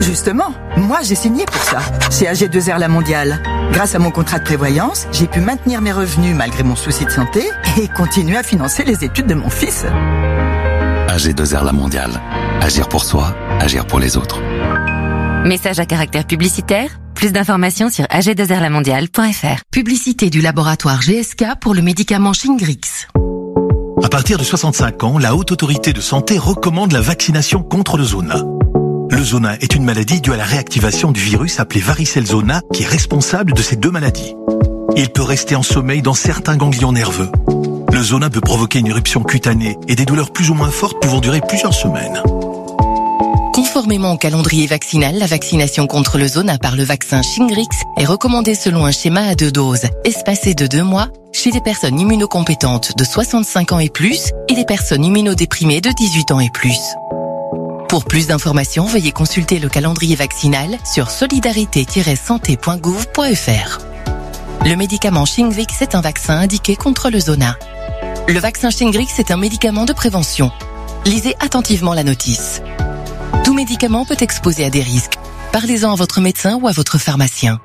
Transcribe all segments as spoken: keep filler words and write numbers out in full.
Justement, moi j'ai signé pour ça, chez A G deux R La Mondiale. Grâce à mon contrat de prévoyance, j'ai pu maintenir mes revenus malgré mon souci de santé et continuer à financer les études de mon fils. A G deux R La Mondiale. Agir pour soi, agir pour les autres. Message à caractère publicitaire. Plus d'informations sur a g deux r la mondiale point f r. Publicité du laboratoire G S K pour le médicament Shingrix. À partir de soixante-cinq ans, la Haute Autorité de Santé recommande la vaccination contre le zona. Le zona est une maladie due à la réactivation du virus appelé varicelle zona qui est responsable de ces deux maladies. Il peut rester en sommeil dans certains ganglions nerveux. Le zona peut provoquer une éruption cutanée et des douleurs plus ou moins fortes pouvant durer plusieurs semaines. Conformément au calendrier vaccinal, la vaccination contre le zona par le vaccin Shingrix est recommandée selon un schéma à deux doses, espacé de deux mois, chez les personnes immunocompétentes de soixante-cinq ans et plus et les personnes immunodéprimées de dix-huit ans et plus. Pour plus d'informations, veuillez consulter le calendrier vaccinal sur solidarité tiret santé point gouv point f r. Le médicament Shingrix est un vaccin indiqué contre le zona. Le vaccin Shingrix est un médicament de prévention. Lisez attentivement la notice. Tout médicament peut exposer à des risques. Parlez-en à votre médecin ou à votre pharmacien.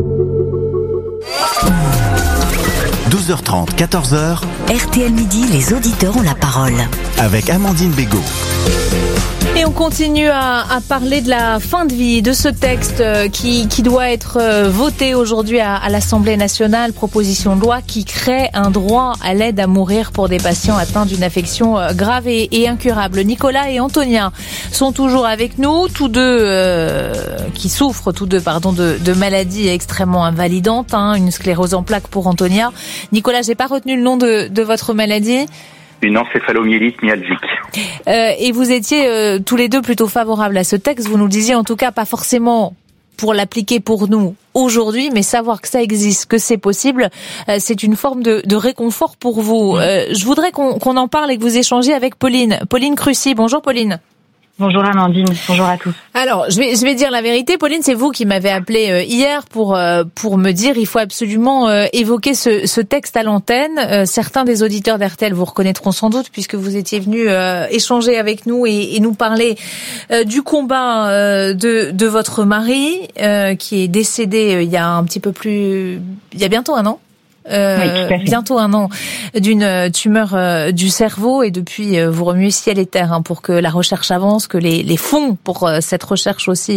douze heures trente, quatorze heures. R T L Midi, les auditeurs ont la parole. Avec Amandine Bégaud. Et on continue à, à parler de la fin de vie, de ce texte qui, qui doit être voté aujourd'hui à, à l'Assemblée nationale, proposition de loi qui crée un droit à l'aide à mourir pour des patients atteints d'une affection grave et, et incurable. Nicolas et Antonia sont toujours avec nous, tous deux euh, qui souffrent, tous deux pardon, de, de maladies extrêmement invalidantes, hein, une sclérose en plaques pour Antonia. Nicolas, j'ai pas retenu le nom de, de votre maladie. Une encéphalomyélite myalgique. Euh, et vous étiez euh, tous les deux plutôt favorables à ce texte. Vous nous disiez en tout cas pas forcément pour l'appliquer pour nous aujourd'hui, mais savoir que ça existe, que c'est possible, euh, c'est une forme de, de réconfort pour vous. Euh, je voudrais qu'on, qu'on en parle et que vous échangiez avec Pauline. Pauline Crucy. Bonjour Pauline. Bonjour Amandine, bonjour à tous. Alors, je vais je vais dire la vérité, Pauline, c'est vous qui m'avez appelé euh, hier pour euh, pour me dire il faut absolument euh, évoquer ce ce texte à l'antenne. Euh, certains des auditeurs d'R T L vous reconnaîtront sans doute puisque vous étiez venus euh, échanger avec nous et, et nous parler euh, du combat euh, de de votre mari euh, qui est décédé euh, il y a un petit peu plus il y a bientôt un an. Euh, oui, bientôt un an d'une tumeur euh, du cerveau et depuis euh, vous remuez ciel et terre hein, pour que la recherche avance, que les, les fonds pour euh, cette recherche aussi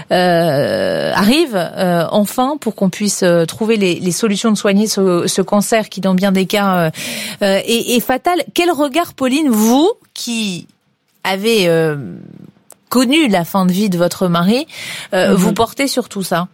euh, arrivent euh, enfin pour qu'on puisse euh, trouver les, les solutions de soigner ce, ce cancer qui dans bien des cas euh, euh, est, est fatal. Quel regard, Pauline, vous qui avez euh, connu la fin de vie de votre mari, euh, mm-hmm. vous portez sur tout ça?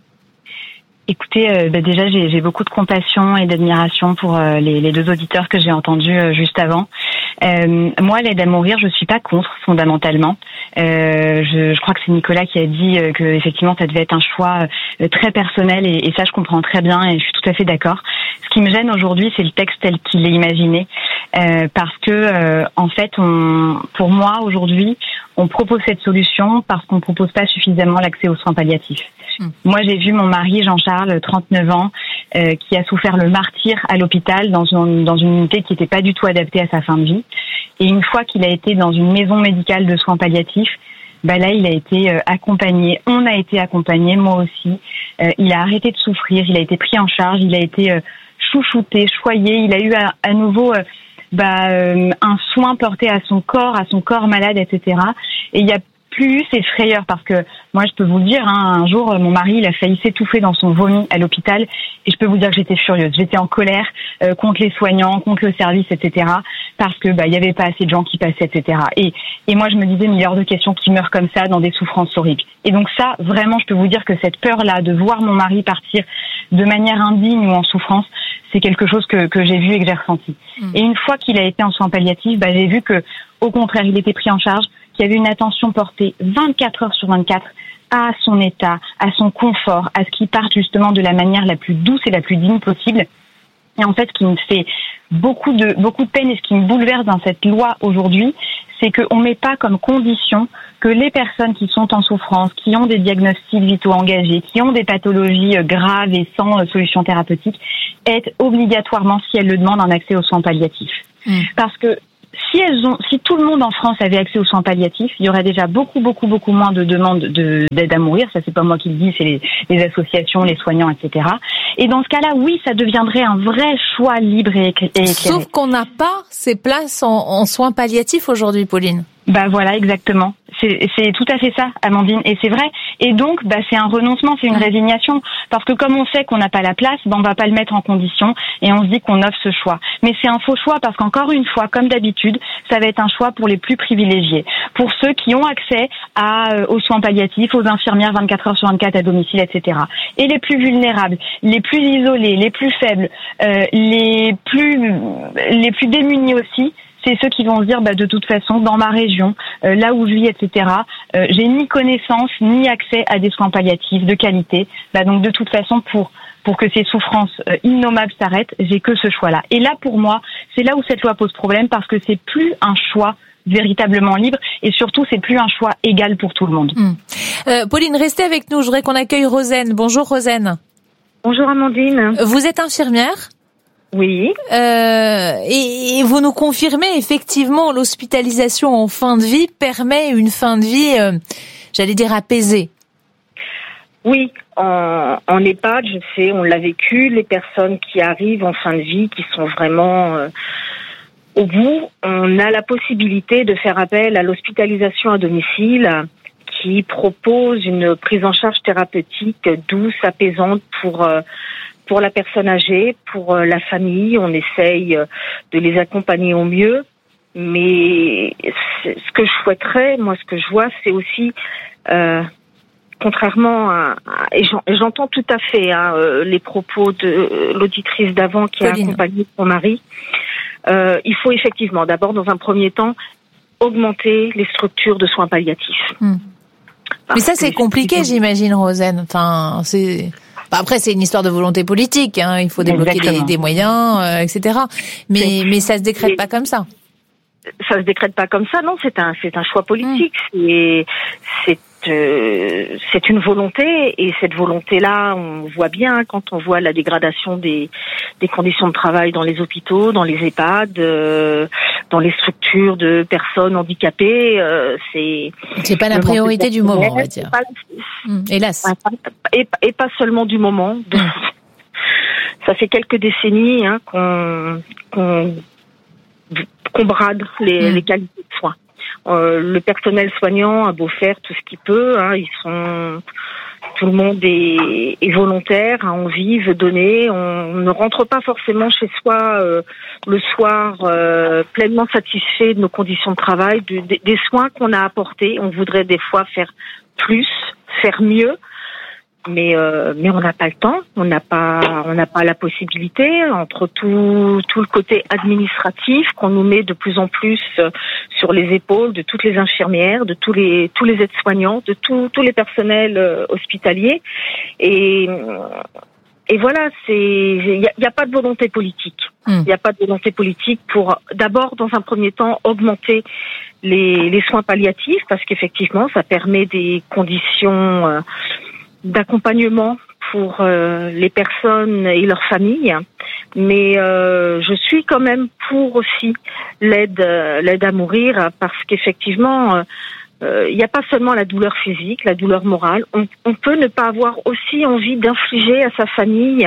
Écoutez, euh, bah déjà j'ai, j'ai beaucoup de compassion et d'admiration pour euh, les, les deux auditeurs que j'ai entendus euh, juste avant. Euh, moi, l'aide à mourir, je suis pas contre fondamentalement. Euh, je, je crois que c'est Nicolas qui a dit euh, que effectivement ça devait être un choix euh, très personnel et, et ça je comprends très bien et je suis tout à fait d'accord. Ce qui me gêne aujourd'hui, c'est le texte tel qu'il est imaginé, euh, parce que euh, en fait, on, pour moi aujourd'hui, on propose cette solution parce qu'on propose pas suffisamment l'accès aux soins palliatifs. Mmh. Moi, j'ai vu mon mari Jean-Charles, trente-neuf ans, euh, qui a souffert le martyre à l'hôpital dans une, dans une unité qui n'était pas du tout adaptée à sa fin de vie. Et une fois qu'il a été dans une maison médicale de soins palliatifs, bah là, il a été euh, accompagné. On a été accompagné, moi aussi. Euh, il a arrêté de souffrir, il a été pris en charge, il a été euh, chouchouté, choyé. Il a eu à, à nouveau euh, bah, euh, un soin porté à son corps, à son corps malade, et cetera. Et il y a plus ces frayeurs parce que moi je peux vous le dire hein, un jour mon mari il a failli s'étouffer dans son vomi à l'hôpital et je peux vous dire que j'étais furieuse, j'étais en colère euh, contre les soignants, contre le service, et cetera parce que bah il y avait pas assez de gens qui passaient, et cetera et et moi je me disais mais il y a hors de question qu'ils meurent comme ça dans des souffrances horribles. Et donc ça vraiment je peux vous dire que cette peur là de voir mon mari partir de manière indigne ou en souffrance, c'est quelque chose que que j'ai vu et que j'ai ressenti. Mmh. Et une fois qu'il a été en soins palliatifs, bah j'ai vu que au contraire il était pris en charge, qu'il y avait une attention portée vingt-quatre heures sur vingt-quatre à son état, à son confort, à ce qu'il parte justement de la manière la plus douce et la plus digne possible. Et en fait, ce qui me fait beaucoup de beaucoup de peine et ce qui me bouleverse dans cette loi aujourd'hui, c'est qu'on ne met pas comme condition que les personnes qui sont en souffrance, qui ont des diagnostics vitaux engagés, qui ont des pathologies graves et sans solution thérapeutique, aient obligatoirement, si elles le demandent, un accès aux soins palliatifs. Mmh. Parce que si elles ont, si tout le monde en France avait accès aux soins palliatifs, il y aurait déjà beaucoup, beaucoup, beaucoup moins de demandes de, d'aide à mourir. Ça, c'est pas moi qui le dis, c'est les, les associations, les soignants, et cetera. Et dans ce cas-là, oui, ça deviendrait un vrai choix libre et éclairé. Sauf qu'on n'a pas ces places en, en soins palliatifs aujourd'hui, Pauline. Bah voilà, exactement. C'est, c'est tout à fait ça, Amandine, et c'est vrai. Et donc, bah c'est un renoncement, c'est une résignation, parce que comme on sait qu'on n'a pas la place, bah on va pas le mettre en condition, et on se dit qu'on offre ce choix. Mais c'est un faux choix, parce qu'encore une fois, comme d'habitude, ça va être un choix pour les plus privilégiés, pour ceux qui ont accès à euh, aux soins palliatifs, aux infirmières vingt-quatre heures sur vingt-quatre à domicile, et cetera. Et les plus vulnérables, les plus isolés, les plus faibles, euh, les plus les plus démunis aussi. C'est ceux qui vont se dire, bah, de toute façon, dans ma région, euh, là où je vis, et cetera, euh, j'ai ni connaissance ni accès à des soins palliatifs de qualité. Bah, donc, de toute façon, pour pour que ces souffrances euh, innommables s'arrêtent, j'ai que ce choix-là. Et là, pour moi, c'est là où cette loi pose problème, parce que c'est plus un choix véritablement libre, et surtout, c'est plus un choix égal pour tout le monde. Mmh. Euh, Pauline, restez avec nous. Je voudrais qu'on accueille Rosen. Bonjour, Rosen. Bonjour, Amandine. Vous êtes infirmière ? Oui. Euh, et, et vous nous confirmez effectivement l'hospitalisation en fin de vie permet une fin de vie, euh, j'allais dire apaisée. Oui, en, en EHPAD, je sais, on l'a vécu, les personnes qui arrivent en fin de vie, qui sont vraiment euh, au bout, on a la possibilité de faire appel à l'hospitalisation à domicile, qui propose une prise en charge thérapeutique douce, apaisante pour euh, pour la personne âgée, pour la famille. On essaye de les accompagner au mieux. Mais ce que je souhaiterais, moi, ce que je vois, c'est aussi, euh, contrairement à... Et j'entends tout à fait hein, les propos de l'auditrice d'avant qui Pauline. a accompagné son mari. Euh, il faut effectivement, d'abord, dans un premier temps, augmenter les structures de soins palliatifs. Hum. Mais ça, c'est compliqué, j'imagine, Rosen. Enfin, c'est... Après, c'est une histoire de volonté politique. Hein. Il faut débloquer des, des moyens, euh, et cetera. Mais, mais ça se décrète pas comme ça. Ça se décrète pas comme ça, non. C'est un, c'est un choix politique. Mmh. C'est, c'est, euh, c'est une volonté, et cette volonté-là, on voit bien quand on voit la dégradation des, des conditions de travail dans les hôpitaux, dans les EHPAD, euh, dans les structures de personnes handicapées. Euh, c'est. C'est pas la priorité du moment, on va dire. Pas, mmh. Hélas. Et, et pas seulement du moment. De, mmh. Ça fait quelques décennies hein, qu'on, qu'on qu'on brade les, mmh. les qualités de soins. Euh, le personnel soignant a beau faire tout ce qu'il peut, hein, ils sont, tout le monde est, est volontaire, a envie, veut donner. On ne rentre pas forcément chez soi euh, le soir euh, pleinement satisfait de nos conditions de travail, du, des, des soins qu'on a apportés. On voudrait des fois faire plus, faire mieux. Mais euh, mais on n'a pas le temps, on n'a pas on n'a pas la possibilité entre tout tout le côté administratif qu'on nous met de plus en plus sur les épaules de toutes les infirmières, de tous les tous les aides-soignants, de tous tous les personnels euh, hospitaliers et et voilà, c'est il y a, y a pas de volonté politique. Il mmh. y a pas de volonté politique pour d'abord dans un premier temps augmenter les les soins palliatifs parce qu'effectivement ça permet des conditions euh, d'accompagnement pour euh, les personnes et leurs familles, mais euh, je suis quand même pour aussi l'aide euh, l'aide à mourir parce qu'effectivement il euh, n'y a pas seulement la douleur physique, la douleur morale, on, on peut ne pas avoir aussi envie d'infliger à sa famille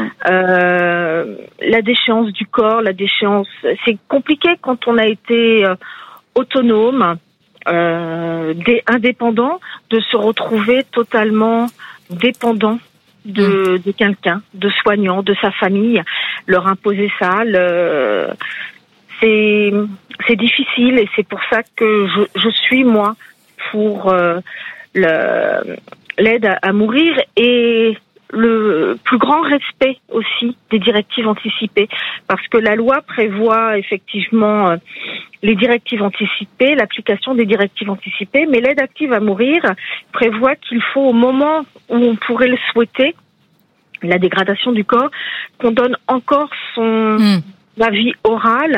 euh, la déchéance du corps, la déchéance. C'est compliqué quand on a été euh, autonome, Euh, des indépendants, de se retrouver totalement dépendant de, de quelqu'un, de soignant, de sa famille, leur imposer ça, le, c'est c'est difficile et c'est pour ça que je, je suis moi pour euh, le, l'aide à, à mourir et le plus grand respect aussi des directives anticipées parce que la loi prévoit effectivement euh, les directives anticipées, l'application des directives anticipées, mais l'aide active à mourir prévoit qu'il faut au moment où on pourrait le souhaiter, la dégradation du corps, qu'on donne encore son mmh. avis oral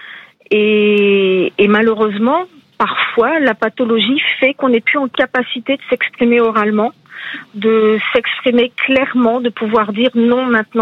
et, et malheureusement, parfois, la pathologie fait qu'on n'est plus en capacité de s'exprimer oralement, de s'exprimer clairement, de pouvoir dire non maintenant,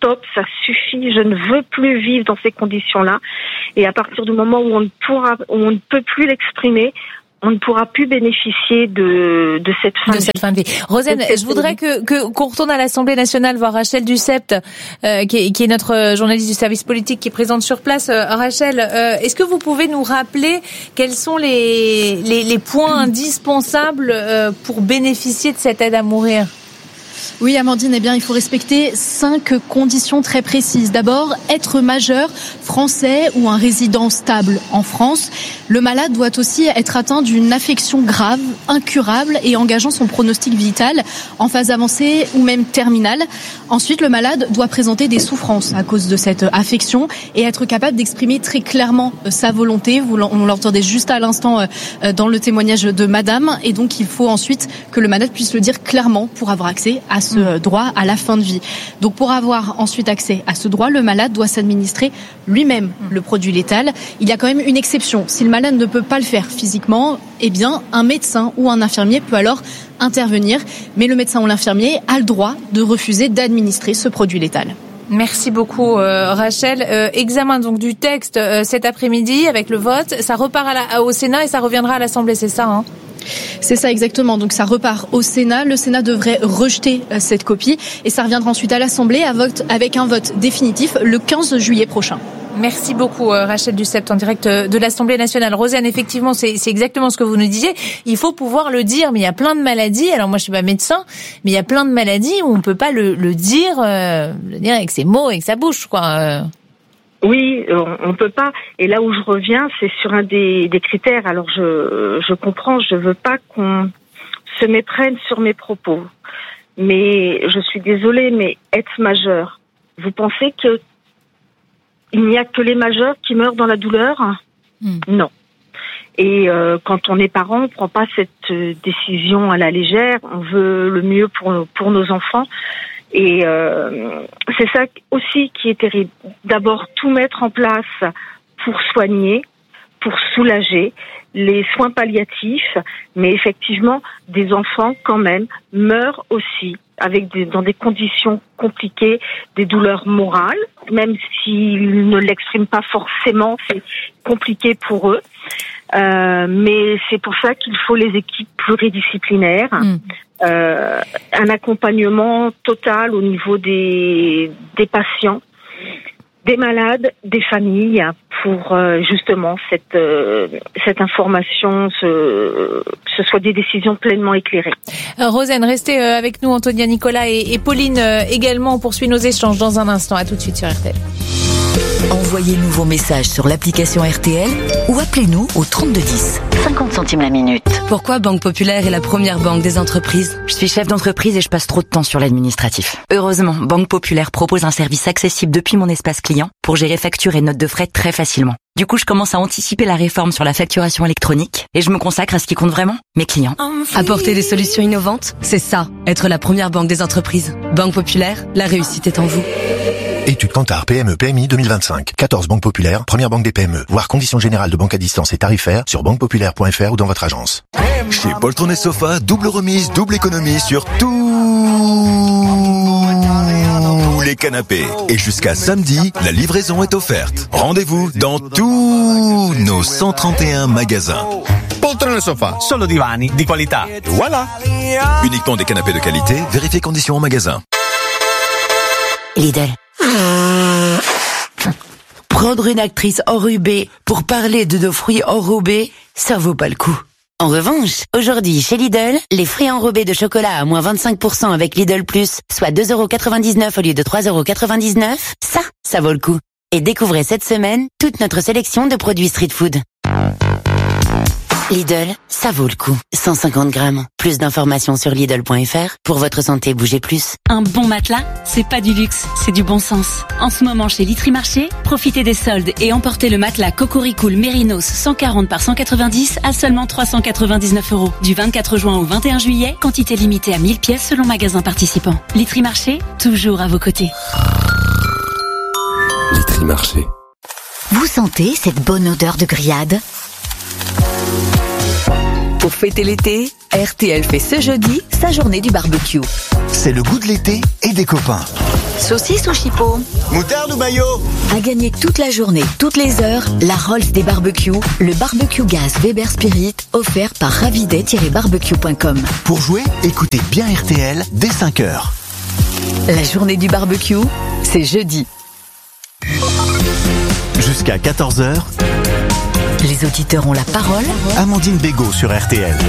stop, ça suffit, je ne veux plus vivre dans ces conditions-là. Et à partir du moment où on ne pourra, où on ne peut plus l'exprimer, on ne pourra plus bénéficier de, de cette fin de, de cette vie. fin de vie. Rosen, je voudrais que, que qu'on retourne à l'Assemblée nationale voir Rachel Dussept, euh, qui, est, qui est notre journaliste du service politique qui est présente sur place. Euh, Rachel, euh, est-ce que vous pouvez nous rappeler quels sont les, les, les points indispensables euh, pour bénéficier de cette aide à mourir ? Oui, Amandine, eh bien, il faut respecter cinq conditions très précises. D'abord, être majeur, français ou un résident stable en France. Le malade doit aussi être atteint d'une affection grave, incurable et engageant son pronostic vital en phase avancée ou même terminale. Ensuite, le malade doit présenter des souffrances à cause de cette affection et être capable d'exprimer très clairement sa volonté. On l'entendait juste à l'instant dans le témoignage de Madame. Et donc, il faut ensuite que le malade puisse le dire clairement pour avoir accès à ce droit à la fin de vie. Donc pour avoir ensuite accès à ce droit, le malade doit s'administrer lui-même le produit létal. Il y a quand même une exception. Si le malade ne peut pas le faire physiquement, eh bien un médecin ou un infirmier peut alors intervenir. Mais le médecin ou l'infirmier a le droit de refuser d'administrer ce produit létal. Merci beaucoup euh, Rachel. Euh, examen donc du texte euh, cet après-midi avec le vote. Ça repart à la, au Sénat et ça reviendra à l'Assemblée, c'est ça hein ? C'est ça exactement, donc ça repart au Sénat. Le Sénat devrait rejeter euh, cette copie et ça reviendra ensuite à l'Assemblée à vote, avec un vote définitif le quinze juillet prochain. Merci beaucoup euh, Rachel Dussept en direct de l'Assemblée nationale. Rosanne, effectivement, c'est, c'est exactement ce que vous nous disiez. Il faut pouvoir le dire, mais il y a plein de maladies. Alors moi, je suis pas médecin, mais il y a plein de maladies où on peut pas le, le dire, euh, le dire avec ses mots, avec sa bouche, quoi. Euh. Oui, on ne peut pas. Et là où je reviens, c'est sur un des, des critères. Alors je, je comprends, je veux pas qu'on se méprenne sur mes propos. Mais je suis désolée, mais être majeur, vous pensez que il n'y a que les majeurs qui meurent dans la douleur ? mmh. Non. Et euh, quand on est parent, on ne prend pas cette euh, décision à la légère. On veut le mieux pour, pour nos enfants. Et euh, c'est ça aussi qui est terrible. D'abord, tout mettre en place pour soigner, pour soulager, les soins palliatifs, mais effectivement, des enfants, quand même, meurent aussi avec des, dans des conditions compliquées, des douleurs morales, même s'ils ne l'expriment pas forcément, c'est compliqué pour eux. Euh, mais c'est pour ça qu'il faut les équipes pluridisciplinaires, mmh. euh, un accompagnement total au niveau des, des patients, des malades, des familles, pour euh, justement cette euh, cette information, ce, ce soit des décisions pleinement éclairées. Euh, Rosanne, restez euh, avec nous, Antonia, Nicolas et, et Pauline euh, également. On poursuit nos échanges dans un instant. À tout de suite sur R T L. Envoyez-nous vos messages sur l'application R T L ou appelez-nous au trente-deux dix. cinquante centimes la minute. Pourquoi Banque Populaire est la première banque des entreprises ? Je suis chef d'entreprise et je passe trop de temps sur l'administratif. Heureusement, Banque Populaire propose un service accessible depuis mon espace client pour gérer factures et notes de frais très facilement. Du coup, je commence à anticiper la réforme sur la facturation électronique et je me consacre à ce qui compte vraiment, mes clients. Apporter des solutions innovantes, c'est ça, être la première banque des entreprises. Banque Populaire, la réussite est en vous. Étude Kantar P M E P M I deux mille vingt-cinq. quatorze banques populaires, première banque des P M E. Voir conditions générales de banque à distance et tarifaires sur banque populaire point f r ou dans votre agence. Chez Poltron et Sofa, double remise, double économie sur tous les canapés. Et jusqu'à samedi, la livraison est offerte. Rendez-vous dans tous nos cent trente et un magasins. Poltron e Sofa, solo divani di qualità. Voilà. Uniquement des canapés de qualité, vérifiez conditions en magasin. Lidl. Prendre une actrice enrubée pour parler de nos fruits enrobés, ça vaut pas le coup. En revanche, aujourd'hui, chez Lidl, les fruits enrobés de chocolat à moins vingt-cinq pour cent avec Lidl Plus, soit deux euros quatre-vingt-dix-neuf au lieu de trois euros quatre-vingt-dix-neuf, ça, ça vaut le coup. Et découvrez cette semaine toute notre sélection de produits street food. Lidl, ça vaut le coup. cent cinquante grammes. Plus d'informations sur Lidl point f r. Pour votre santé, bougez plus. Un bon matelas, c'est pas du luxe, c'est du bon sens. En ce moment, chez Litry Marché, profitez des soldes et emportez le matelas Cocoricool Mérinos cent quarante par cent quatre-vingt-dix à seulement trois cent quatre-vingt-dix-neuf euros. Du vingt-quatre juin au vingt et un juillet, quantité limitée à mille pièces selon magasin participant. Litry Marché, toujours à vos côtés. Litry Marché. Vous sentez cette bonne odeur de grillade ? Pour fêter l'été, R T L fait ce jeudi sa journée du barbecue. C'est le goût de l'été et des copains. Saucisse ou chipot? Moutarde ou mayo? À gagner toute la journée, toutes les heures, la Rolls des barbecues, le barbecue gaz Weber Spirit, offert par ravidet tiret barbecue point com. Pour jouer, écoutez bien R T L dès cinq heures. La journée du barbecue, c'est jeudi. Jusqu'à quatorze heures, les auditeurs ont la parole. Amandine Bégaud sur R T L.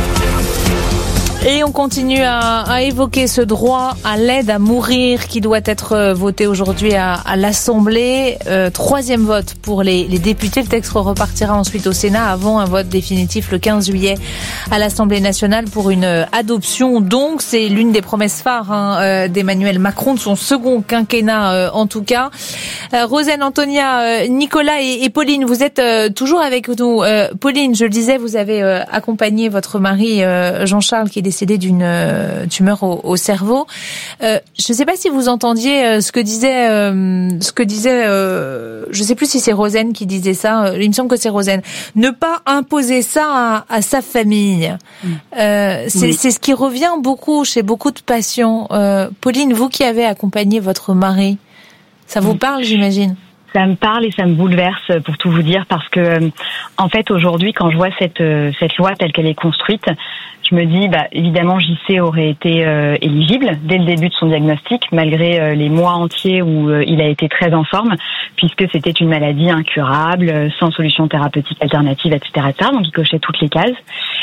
Et on continue à, à évoquer ce droit à l'aide à mourir qui doit être voté aujourd'hui à, à l'Assemblée. Euh, troisième vote pour les, les députés. Le texte repartira ensuite au Sénat avant un vote définitif le quinze juillet à l'Assemblée nationale pour une adoption. Donc, c'est l'une des promesses phares hein, euh, d'Emmanuel Macron, de son second quinquennat euh, en tout cas. Euh, Rosen, Antonia, euh, Nicolas et, et Pauline, vous êtes euh, toujours avec nous. Euh, Pauline, je le disais, vous avez euh, accompagné votre mari euh, Jean-Charles qui est décédé d'une euh, tumeur au, au cerveau. Euh, je ne sais pas si vous entendiez euh, ce que disait, euh, ce que disait, euh, je ne sais plus si c'est Rosen qui disait ça. Euh, il me semble que c'est Rosen. Ne pas imposer ça à, à sa famille. Mmh. Euh, c'est, oui. c'est ce qui revient beaucoup chez beaucoup de patients. Euh, Pauline, vous qui avez accompagné votre mari, ça vous parle, j'imagine? Ça me parle et ça me bouleverse, pour tout vous dire, parce que, en fait, aujourd'hui, quand je vois cette cette loi telle qu'elle est construite, je me dis, bah, évidemment, J C aurait été euh, éligible dès le début de son diagnostic, malgré euh, les mois entiers où euh, il a été très en forme, puisque c'était une maladie incurable, sans solution thérapeutique alternative, et cetera, et cetera. Donc, il cochait toutes les cases.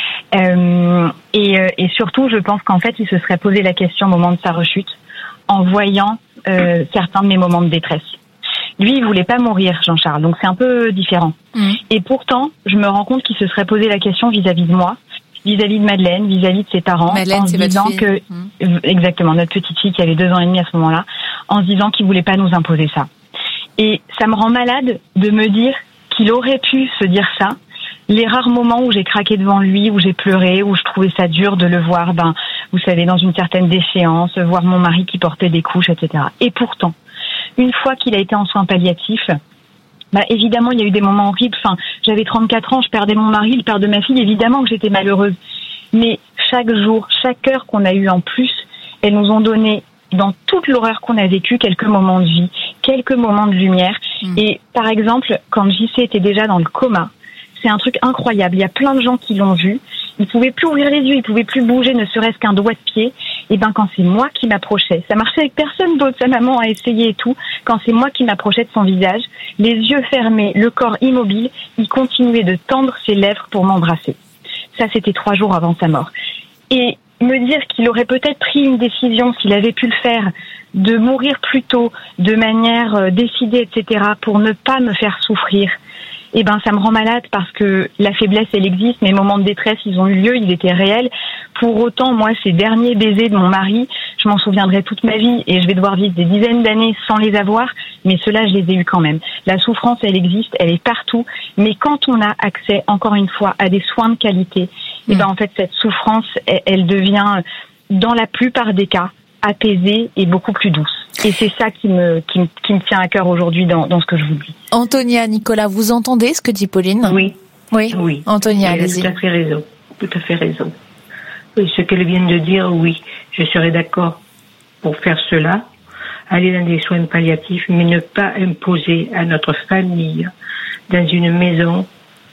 Euh, et, euh, et surtout, je pense qu'en fait, il se serait posé la question au moment de sa rechute, en voyant euh, certains de mes moments de détresse. Lui, il voulait pas mourir, Jean-Charles, donc c'est un peu différent. Mmh. Et pourtant, je me rends compte qu'il se serait posé la question vis-à-vis de moi, vis-à-vis de Madeleine, vis-à-vis de ses parents, Madeleine, en se disant que, mmh. exactement, notre petite fille qui avait deux ans et demi à ce moment-là, en se disant qu'il voulait pas nous imposer ça. Et ça me rend malade de me dire qu'il aurait pu se dire ça. Les rares moments où j'ai craqué devant lui, où j'ai pleuré, où je trouvais ça dur de le voir, ben, vous savez, dans une certaine déchéance, voir mon mari qui portait des couches, et cetera. Et pourtant, une fois qu'il a été en soins palliatifs, bah évidemment il y a eu des moments horribles. Enfin, j'avais trente-quatre ans, je perdais mon mari, le père de ma fille. Évidemment que j'étais malheureuse. Mais chaque jour, chaque heure qu'on a eue en plus, elles nous ont donné, dans toute l'horreur qu'on a vécue, quelques moments de vie, quelques moments de lumière. Mmh. Et par exemple, quand J C était déjà dans le coma, c'est un truc incroyable. Il y a plein de gens qui l'ont vu. Il pouvait plus ouvrir les yeux, il pouvait plus bouger, ne serait-ce qu'un doigt de pied. Et ben quand c'est moi qui m'approchais, ça marchait avec personne d'autre, sa maman a essayé et tout. Quand c'est moi qui m'approchais de son visage, les yeux fermés, le corps immobile, il continuait de tendre ses lèvres pour m'embrasser. Ça, c'était trois jours avant sa mort. Et me dire qu'il aurait peut-être pris une décision, s'il avait pu le faire, de mourir plus tôt, de manière euh, décidée, et cetera, pour ne pas me faire souffrir. Eh ben, ça me rend malade parce que la faiblesse, elle existe. Mes moments de détresse, ils ont eu lieu, ils étaient réels. Pour autant, moi, ces derniers baisers de mon mari, je m'en souviendrai toute ma vie et je vais devoir vivre des dizaines d'années sans les avoir. Mais ceux-là, je les ai eus quand même. La souffrance, elle existe, elle est partout. Mais quand on a accès, encore une fois, à des soins de qualité, mmh. eh ben, en fait, cette souffrance, elle, elle devient, dans la plupart des cas, apaisée et beaucoup plus douce. Et c'est ça qui me, qui me, qui me tient à cœur aujourd'hui dans, dans ce que je vous dis. Antonia, Nicolas, vous entendez ce que dit Pauline? Oui. Oui. Oui. Antonia, allez-y. Elle a tout à fait raison. Tout à fait raison. Oui, ce qu'elle vient de dire, oui, je serais d'accord pour faire cela, aller dans des soins palliatifs, mais ne pas imposer à notre famille, dans une maison,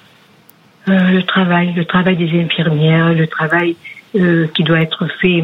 euh, le travail, le travail des infirmières, le travail euh, qui doit être fait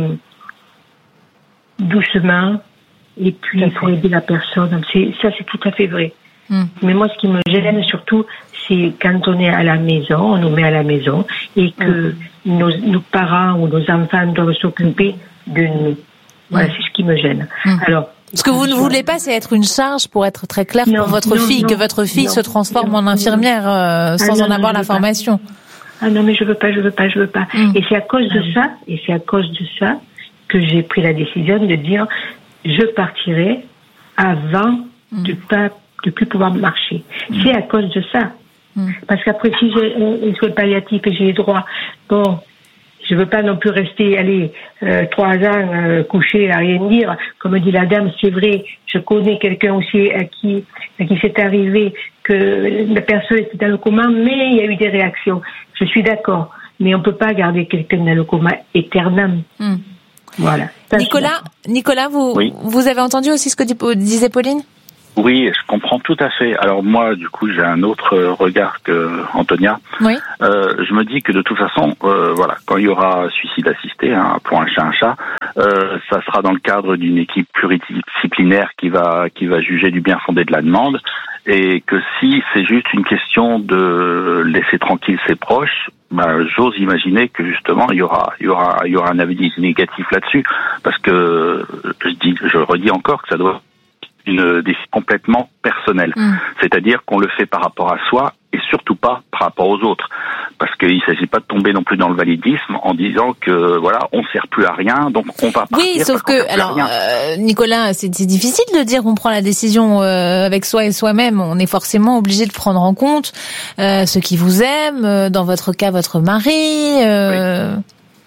doucement, et puis il faut aider la personne. C'est, ça, c'est tout à fait vrai. Mm. Mais moi, ce qui me gêne surtout, c'est quand on est à la maison, on nous met à la maison, et que mm. nos, nos parents ou nos enfants doivent s'occuper de nous. Voilà, mm. c'est ce qui me gêne. Mm. Alors, ce que vous ne voulez pas, c'est être une charge, pour être très clair, non, pour votre non, fille, non, que votre fille non, se transforme non, en infirmière euh, sans ah, non, en avoir non, l'information. Ah non, mais je veux pas, je veux pas, je veux pas. Mm. Et c'est à cause de ça, et c'est à cause de ça que j'ai pris la décision de dire je partirai avant mm. de pas de plus pouvoir marcher. Mm. C'est à cause de ça. Mm. Parce qu'après, si j'ai un soin palliatif et j'ai les droits, bon, je veux pas non plus rester, allez, euh, trois ans euh, couché à rien dire. Comme dit la dame, c'est vrai, je connais quelqu'un aussi à qui à qui c'est arrivé que la personne était dans le coma, mais il y a eu des réactions. Je suis d'accord, mais on peut pas garder quelqu'un dans le coma éternellement. Mm. Voilà. Ça, Nicolas, Nicolas, vous, Oui. vous avez entendu aussi ce que dit- disait Pauline? Oui, je comprends tout à fait. Alors moi, du coup, j'ai un autre regard que Antonia. Oui. Euh, je me dis que de toute façon, euh, voilà, quand il y aura suicide assisté, hein, pour un chat un chat, euh, ça sera dans le cadre d'une équipe pluridisciplinaire qui va qui va juger du bien fondé de la demande, et que si c'est juste une question de laisser tranquille ses proches, ben, j'ose imaginer que justement il y aura il y aura il y aura un avis négatif là-dessus, parce que je dis je redis encore que ça doit une décision complètement personnelle. Mmh. C'est-à-dire qu'on le fait par rapport à soi et surtout pas par rapport aux autres. Parce qu'il ne s'agit pas de tomber non plus dans le validisme en disant que voilà, on ne sert plus à rien, donc on va partir. Oui, sauf que, alors, euh, Nicolas, c'est, c'est difficile de dire qu'on prend la décision euh, avec soi et soi-même. On est forcément obligé de prendre en compte euh, ceux qui vous aiment, euh, dans votre cas, votre mari. Euh... Oui.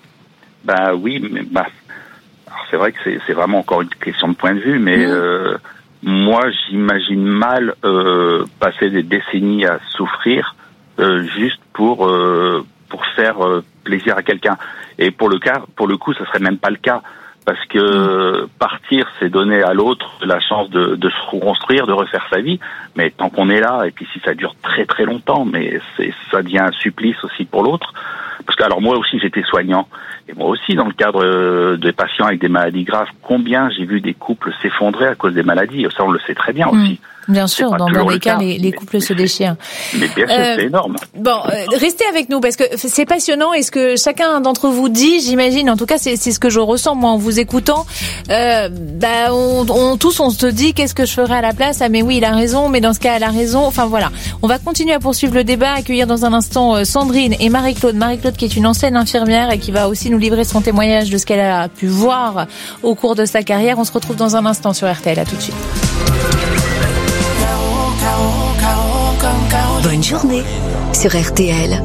Bah oui, mais bah, alors c'est vrai que c'est, c'est vraiment encore une question de point de vue, mais... Mmh. Euh, moi, j'imagine mal euh, passer des décennies à souffrir euh, juste pour euh, pour faire euh, plaisir à quelqu'un. Et pour le cas, pour le coup, ça serait même pas le cas, parce que mmh. partir, c'est donner à l'autre la chance de, de se reconstruire, de refaire sa vie. Mais tant qu'on est là, et puis si ça dure très très longtemps, mais c'est ça devient un supplice aussi pour l'autre. Parce que alors moi aussi j'étais soignant, et moi aussi dans le cadre euh, des patients avec des maladies graves, combien j'ai vu des couples s'effondrer à cause des maladies, ça on le sait très bien aussi. Mmh, bien sûr, dans, dans les cas, cas, les, les couples mais, se déchirent. Mais bien sûr, euh, c'est énorme. Bon, euh, restez avec nous parce que c'est passionnant, et ce que chacun d'entre vous dit, j'imagine, en tout cas c'est, c'est ce que je ressens moi en vous écoutant, euh, bah, on, on, tous on se dit qu'est-ce que je ferais à la place, ah mais oui il a raison, mais dans ce cas elle a raison, enfin voilà. On va continuer à poursuivre le débat, accueillir dans un instant euh, Sandrine et Marie-Claude. Marie-Claude qui est une ancienne infirmière et qui va aussi nous livrer son témoignage de ce qu'elle a pu voir au cours de sa carrière. On se retrouve dans un instant sur R T L, à tout de suite. Bonne journée sur R T L.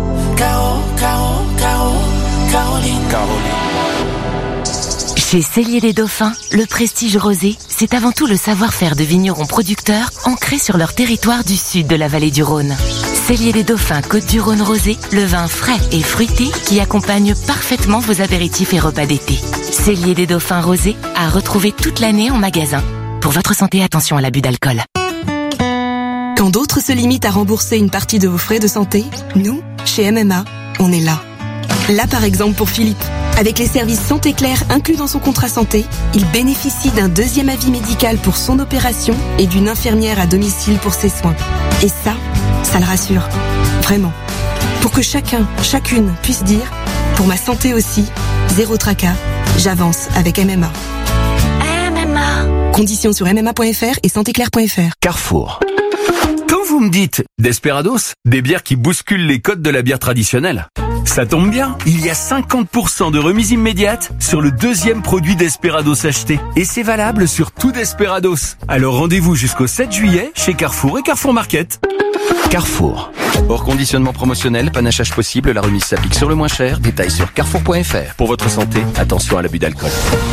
Chez Cellier les Dauphins, le prestige rosé, c'est avant tout le savoir-faire de vignerons producteurs ancrés sur leur territoire du sud de la vallée du Rhône. Cellier les Dauphins Côte-du-Rhône rosé, le vin frais et fruité qui accompagne parfaitement vos apéritifs et repas d'été. Cellier des Dauphins rosé à retrouver toute l'année en magasin. Pour votre santé, attention à l'abus d'alcool. Quand d'autres se limitent à rembourser une partie de vos frais de santé, nous, chez M M A, on est là. Là par exemple pour Philippe. Avec les services Santé Claire inclus dans son contrat santé, il bénéficie d'un deuxième avis médical pour son opération et d'une infirmière à domicile pour ses soins. Et ça, ça le rassure. Vraiment. Pour que chacun, chacune puisse dire, pour ma santé aussi, zéro tracas, j'avance avec M M A. M M A. Conditions sur m m a point f r et santé claire point f r. Carrefour. Quand vous me dites Desperados, des bières qui bousculent les codes de la bière traditionnelle, ça tombe bien, il y a cinquante pour cent de remise immédiate sur le deuxième produit Desperados acheté. Et c'est valable sur tout Desperados. Alors rendez-vous jusqu'au sept juillet chez Carrefour et Carrefour Market. Carrefour. Hors conditionnement promotionnel, panachage possible, la remise s'applique sur le moins cher. Détails sur carrefour point f r. Pour votre santé, attention à l'abus d'alcool.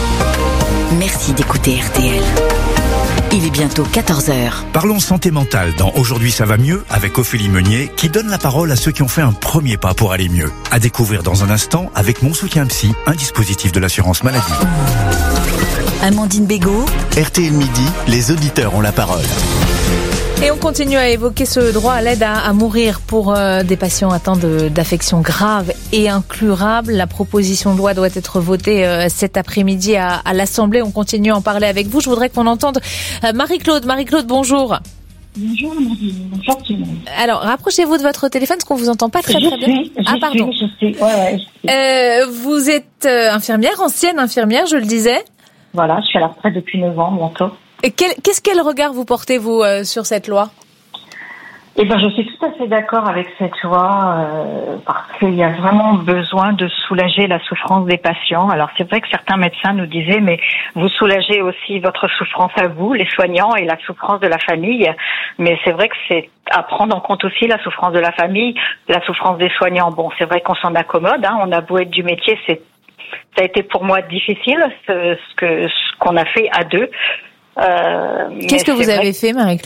Merci d'écouter R T L. Il est bientôt quatorze heures. Parlons santé mentale dans Aujourd'hui ça va mieux avec Ophélie Meunier qui donne la parole à ceux qui ont fait un premier pas pour aller mieux. À découvrir dans un instant avec Mon Soutien Psy, un dispositif de l'assurance maladie. Amandine Bégaud. R T L Midi, les auditeurs ont la parole. Et on continue à évoquer ce droit à l'aide à, à mourir pour euh, des patients atteints de, d'affections graves et incurables. La proposition de loi doit être votée euh, cet après-midi à, à l'Assemblée. On continue à en parler avec vous. Je voudrais qu'on entende euh, Marie-Claude. Marie-Claude, bonjour. Bonjour, bonjour tout le monde. Alors, rapprochez-vous de votre téléphone parce qu'on vous entend pas très je très bien. Suis, ah, pardon. Suis, je suis, ouais, ouais, je suis. Euh, vous êtes euh, infirmière, ancienne infirmière, je le disais. Voilà, je suis à la retraite depuis neuf ans bientôt. Et quel, qu'est-ce quel regard vous portez, vous, euh, sur cette loi ? Eh ben, je suis tout à fait d'accord avec cette loi euh, parce qu'il y a vraiment besoin de soulager la souffrance des patients. Alors, c'est vrai que certains médecins nous disaient, mais vous soulagez aussi votre souffrance à vous, les soignants, et la souffrance de la famille. Mais c'est vrai que c'est à prendre en compte aussi la souffrance de la famille, la souffrance des soignants. Bon, c'est vrai qu'on s'en accommode, hein, on a beau être du métier, c'est ça a été pour moi difficile ce, ce que ce qu'on a fait à deux. Euh, Qu'est-ce que vous avez fait, Marie-Claude ?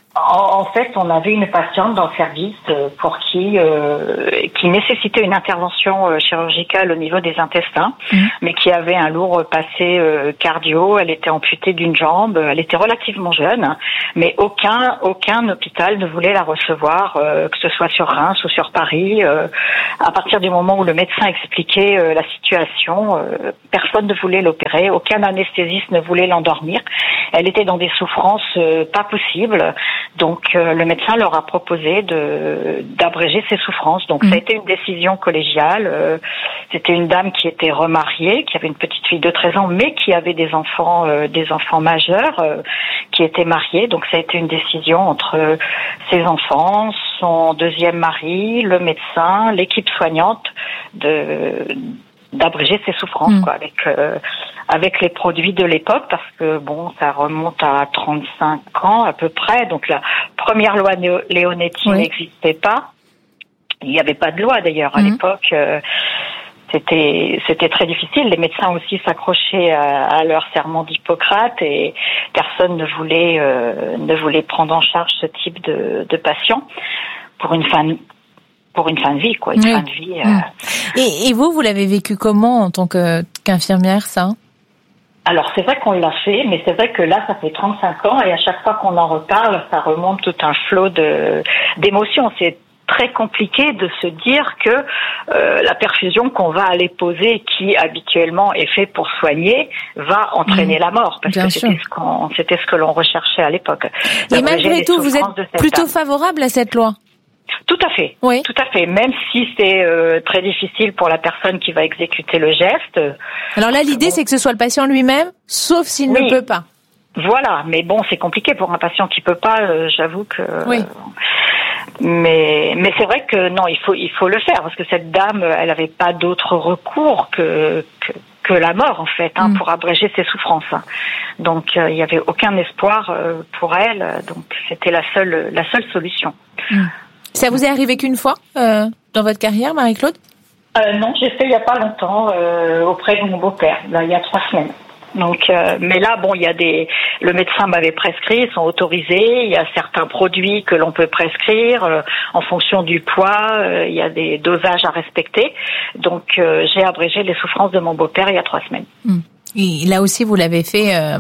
En, en fait, on avait une patiente dans le service pour qui euh, qui nécessitait une intervention chirurgicale au niveau des intestins, mmh. mais qui avait un lourd passé euh, cardio. Elle était amputée d'une jambe. Elle était relativement jeune, mais aucun aucun hôpital ne voulait la recevoir, euh, que ce soit sur Reims ou sur Paris. Euh, à partir du moment où le médecin expliquait euh, la situation, euh, personne ne voulait l'opérer. Aucun anesthésiste ne voulait l'endormir. Elle était dans des souffrances euh, pas possibles. Donc euh, le médecin leur a proposé de d'abréger ses souffrances. Donc mmh. ça a été une décision collégiale. Euh, c'était une dame qui était remariée, qui avait une petite fille de treize ans, mais qui avait des enfants euh, des enfants majeurs, euh, qui étaient mariés. Donc ça a été une décision entre euh, ses enfants, son deuxième mari, le médecin, l'équipe soignante de d'abréger ses souffrances mmh. quoi, avec euh, avec les produits de l'époque, parce que bon, ça remonte à trente-cinq ans à peu près. Donc la première loi Leonetti oui. n'existait pas. Il n'y avait pas de loi d'ailleurs à mmh. l'époque. Euh, c'était c'était très difficile. Les médecins aussi s'accrochaient à, à leur serment d'Hippocrate et personne ne voulait euh, ne voulait prendre en charge ce type de, de patient pour une fin de pour une fin de vie, quoi, une oui. fin de vie. Euh... Et, et vous, vous l'avez vécu comment en tant que, qu'infirmière, ça? Alors, c'est vrai qu'on l'a fait, mais c'est vrai que là, ça fait trente-cinq ans et à chaque fois qu'on en reparle, ça remonte tout un flot de, d'émotions. C'est très compliqué de se dire que euh, la perfusion qu'on va aller poser, qui habituellement est fait pour soigner, va entraîner mmh. la mort, parce Bien que c'était ce, qu'on, c'était ce que l'on recherchait à l'époque. Et malgré tout, vous êtes plutôt dame. favorable à cette loi? Tout à fait, oui. tout à fait. Même si c'est euh, très difficile pour la personne qui va exécuter le geste. Alors là, l'idée, bon. c'est que ce soit le patient lui-même, sauf s'il oui. ne peut pas. Voilà, mais bon, c'est compliqué pour un patient qui peut pas. Euh, j'avoue que. Oui. Mais mais c'est vrai que non, il faut il faut le faire parce que cette dame, elle avait pas d'autre recours que que, que la mort en fait, hein, mm. pour abréger ses souffrances. Donc euh, il y avait aucun espoir euh, pour elle. Donc c'était la seule la seule solution. Mm. Ça vous est arrivé qu'une fois euh, dans votre carrière, Marie-Claude? euh, Non, j'ai fait il y a pas longtemps euh, auprès de mon beau-père, là, il y a trois semaines. Donc, euh, mais là, bon, il y a des. Le médecin m'avait prescrit, ils sont autorisés. Il y a certains produits que l'on peut prescrire euh, en fonction du poids. Euh, il y a des dosages à respecter. Donc, euh, j'ai abrégé les souffrances de mon beau-père il y a trois semaines. Et là aussi, vous l'avez fait euh,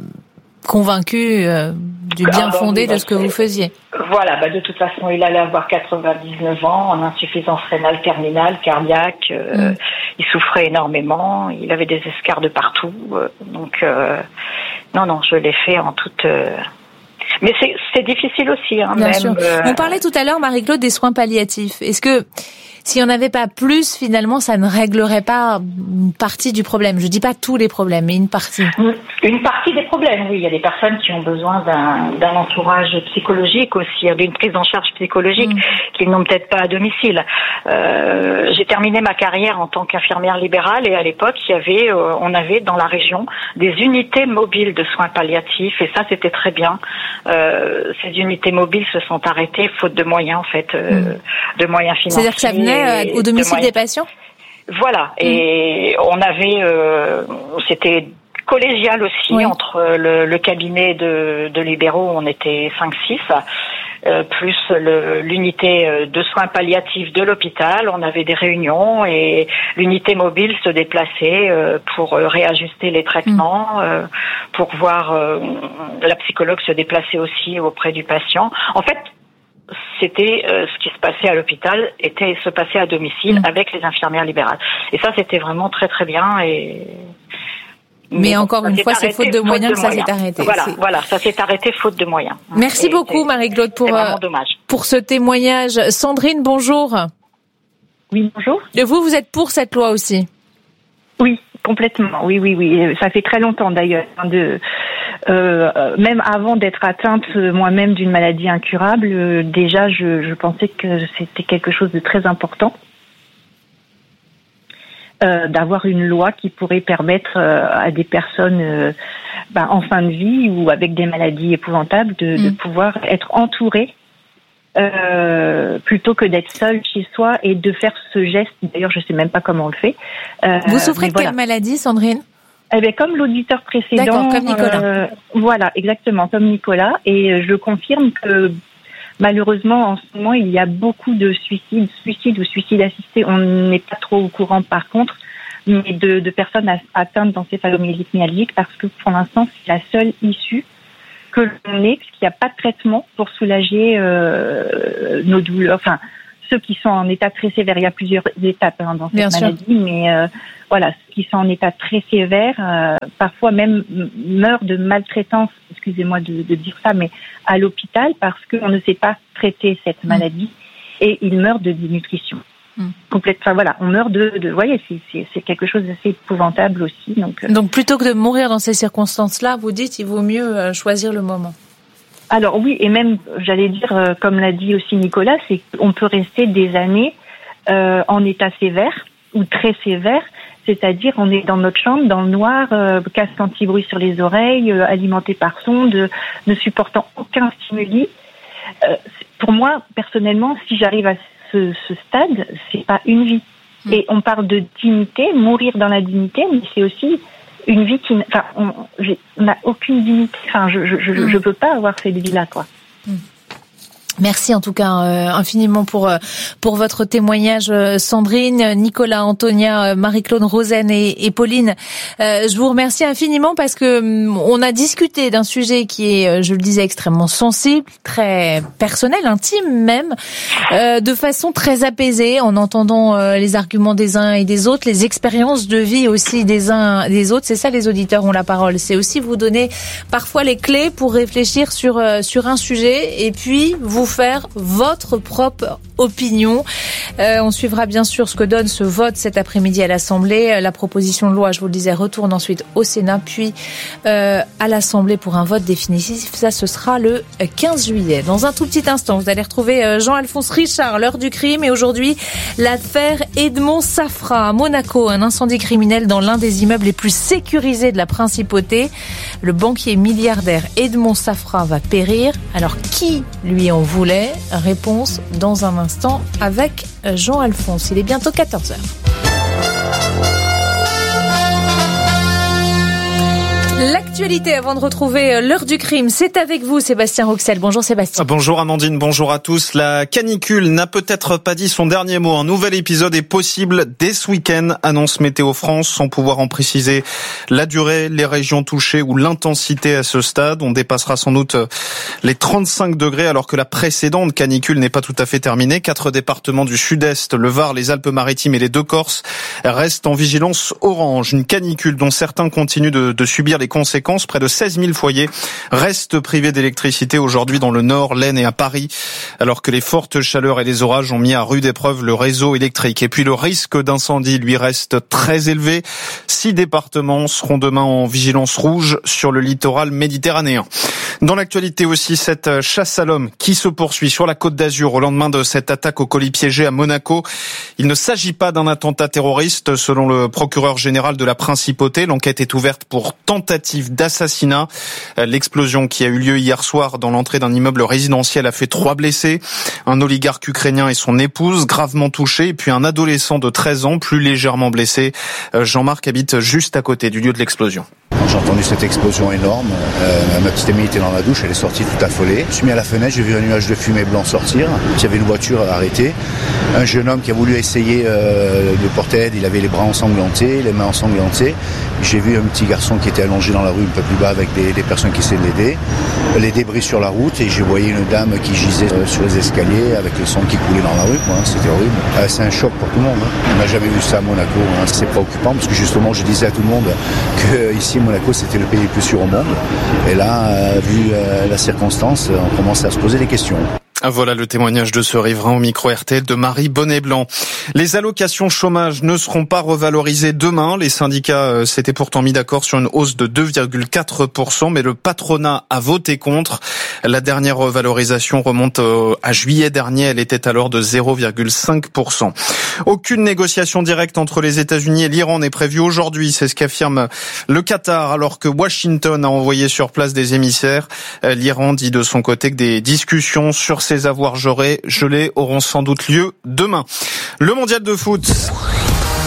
convaincu euh, du bien fondé de ce que vous faisiez. Voilà, bah de toute façon, il allait avoir quatre-vingt-dix-neuf ans, en insuffisance rénale terminale, cardiaque. Euh, mm. Il souffrait énormément, il avait des escarres de partout. Euh, donc, euh, non, non, je l'ai fait en toute... Euh... Mais c'est, c'est difficile aussi. Hein, Bien même, sûr. Euh... On parlait tout à l'heure, Marie-Claude, des soins palliatifs. Est-ce que s'il n'y en avait pas plus, finalement, ça ne réglerait pas une partie du problème? Je dis pas tous les problèmes, mais une partie. Une partie des problèmes, oui. Il y a des personnes qui ont besoin d'un, d'un entourage psychologique aussi, d'une prise en charge psychologique mmh. qu'ils n'ont peut-être pas à domicile. Euh, j'ai terminé ma carrière en tant qu'infirmière libérale et à l'époque, il y avait, euh, on avait dans la région des unités mobiles de soins palliatifs et ça, c'était très bien. Euh, ces unités mobiles se sont arrêtées faute de moyens, en fait, euh, mmh. de moyens financiers. C'est-à-dire que ça venait au domicile des patients? Voilà, et mmh. on avait, euh, c'était collégial aussi oui. entre le, le cabinet de, de libéraux, on était cinq six, euh, plus le, l'unité de soins palliatifs de l'hôpital, on avait des réunions et l'unité mobile se déplaçait euh, pour réajuster les traitements, mmh. euh, pour voir euh, la psychologue se déplacer aussi auprès du patient. En fait, c'était euh, ce qui se passait à l'hôpital était se passait à domicile mmh. avec les infirmières libérales. Et ça, c'était vraiment très très bien. Et mais, mais encore une fois, c'est faute de moyens que ça s'est arrêté. Voilà, c'est... voilà, ça s'est arrêté faute de moyens. Merci et beaucoup, Marie-Claude, pour euh, pour ce témoignage. Sandrine, bonjour. Oui, bonjour. Et vous, vous êtes pour cette loi aussi? Oui, complètement. Oui, oui, oui. Ça fait très longtemps d'ailleurs. De Euh, même avant d'être atteinte moi-même d'une maladie incurable, euh, déjà je, je pensais que c'était quelque chose de très important euh, d'avoir une loi qui pourrait permettre euh, à des personnes euh, ben, en fin de vie ou avec des maladies épouvantables de, mmh. de pouvoir être entourées euh, plutôt que d'être seule chez soi et de faire ce geste. D'ailleurs, je sais même pas comment on le fait. Euh, Vous souffrez de voilà. quelle maladie, Sandrine ? Eh bien, comme l'auditeur précédent. D'accord, comme Nicolas. Euh, voilà, exactement, comme Nicolas. Et je confirme que malheureusement, en ce moment, il y a beaucoup de suicides, suicides ou suicides assistés. On n'est pas trop au courant, par contre, mais de, de personnes atteintes d'encéphalomyélite myalgique, parce que pour l'instant, c'est la seule issue que l'on ait, parce qu'il n'y a pas de traitement pour soulager euh, nos douleurs. Enfin, ceux qui sont en état très sévère, il y a plusieurs étapes hein, dans cette Bien maladie, sûr. mais euh, voilà, ceux qui sont en état très sévère, euh, parfois même meurent de maltraitance, excusez-moi de, de dire ça, mais à l'hôpital parce qu'on ne sait pas traiter cette maladie mmh. et ils meurent de dénutrition. Mmh. Complète, enfin voilà, on meurt de, de, vous voyez, c'est, c'est, c'est quelque chose d'assez épouvantable aussi. Donc, euh... donc plutôt que de mourir dans ces circonstances-là, vous dites, il vaut mieux choisir le moment. Alors oui, et même, j'allais dire, euh, comme l'a dit aussi Nicolas, c'est qu'on peut rester des années euh, en état sévère ou très sévère, c'est-à-dire on est dans notre chambre, dans le noir, euh, casque anti-bruit sur les oreilles, euh, alimenté par sonde, ne supportant aucun stimuli. Euh, pour moi, personnellement, si j'arrive à ce, ce stade, c'est pas une vie. Mmh. Et on parle de dignité, mourir dans la dignité, mais c'est aussi une vie qui, enfin, on, on n'a aucune dignité. Enfin, je, je, je, mmh. je peux pas avoir cette vie-là, quoi. Mmh. Merci en tout cas euh, infiniment pour euh, pour votre témoignage, euh, Sandrine, Nicolas, Antonia, euh, Marie-Claude, Rosen et, et Pauline. Euh, je vous remercie infiniment parce que um, on a discuté d'un sujet qui est, euh, je le disais, extrêmement sensible, très personnel, intime même, euh, de façon très apaisée, en entendant euh, les arguments des uns et des autres, les expériences de vie aussi des uns et des autres. C'est ça, les auditeurs ont la parole. C'est aussi vous donner parfois les clés pour réfléchir sur euh, sur un sujet et puis vous faire votre propre opinion. Euh, on suivra bien sûr ce que donne ce vote cet après-midi à l'Assemblée. La proposition de loi, je vous le disais, retourne ensuite au Sénat, puis euh, à l'Assemblée pour un vote définitif. Ça, ce sera le quinze juillet. Dans un tout petit instant, vous allez retrouver Jean-Alphonse Richard, l'heure du crime. Et aujourd'hui, l'affaire Edmond Safra à Monaco, un incendie criminel dans l'un des immeubles les plus sécurisés de la principauté. Le banquier milliardaire Edmond Safra va périr. Alors, qui lui en voulait ? Réponse dans un instant avec Jean-Alphonse. Il est bientôt quatorze heures. L'actualité avant de retrouver l'heure du crime, c'est avec vous Sébastien Roxel. Bonjour Sébastien. Bonjour Amandine, bonjour à tous. La canicule n'a peut-être pas dit son dernier mot. Un nouvel épisode est possible dès ce week-end, annonce Météo France, sans pouvoir en préciser la durée, les régions touchées ou l'intensité à ce stade. On dépassera sans doute les trente-cinq degrés alors que la précédente canicule n'est pas tout à fait terminée. Quatre départements du sud-est, le Var, les Alpes-Maritimes et les deux Corses restent en vigilance orange. Une canicule dont certains continuent de, de subir les conséquences. Près de seize mille foyers restent privés d'électricité aujourd'hui dans le Nord, l'Aisne et à Paris, alors que les fortes chaleurs et les orages ont mis à rude épreuve le réseau électrique. Et puis le risque d'incendie, lui, reste très élevé. Six départements seront demain en vigilance rouge sur le littoral méditerranéen. Dans l'actualité aussi, cette chasse à l'homme qui se poursuit sur la Côte d'Azur au lendemain de cette attaque au colis piégé à Monaco. Il ne s'agit pas d'un attentat terroriste, selon le procureur général de la Principauté. L'enquête est ouverte pour tentative d'assassinat. L'explosion qui a eu lieu hier soir dans l'entrée d'un immeuble résidentiel a fait trois blessés. Un oligarque ukrainien et son épouse gravement touchés, et puis un adolescent de treize ans plus légèrement blessé. Jean-Marc habite juste à côté du lieu de l'explosion. J'ai entendu cette explosion énorme, euh, ma petite amie était dans la douche, elle est sortie tout affolée. Je suis mis à la fenêtre, j'ai vu un nuage de fumée blanc sortir, il y avait une voiture arrêtée. Un jeune homme qui a voulu essayer euh, de porter aide, il avait les bras ensanglantés, les mains ensanglantées. J'ai vu un petit garçon qui était allongé dans la rue un peu plus bas avec des, des personnes qui essayaient de l'aider. Les débris sur la route et j'ai voyé une dame qui gisait euh, sur les escaliers avec le sang qui coulait dans la rue. Quoi, hein, c'était horrible. Euh, c'est un choc pour tout le monde. Hein. On n'a jamais vu ça à Monaco. Hein. C'est préoccupant parce que justement je disais à tout le monde que ici Monaco c'était le pays le plus sûr au monde. Et là, euh, vu euh, la circonstance, on commence à se poser des questions. Voilà le témoignage de ce riverain au micro R T L de Marie Bonnet-Blanc. Les allocations chômage ne seront pas revalorisées demain. Les syndicats s'étaient pourtant mis d'accord sur une hausse de deux virgule quatre pour cent, mais le patronat a voté contre. La dernière revalorisation remonte à juillet dernier. Elle était alors de zéro virgule cinq pour cent. Aucune négociation directe entre les États-Unis et l'Iran n'est prévue aujourd'hui. C'est ce qu'affirme le Qatar, alors que Washington a envoyé sur place des émissaires. L'Iran dit de son côté que des discussions sur ces avoirs gelés, gelés auront sans doute lieu demain. Le mondial de foot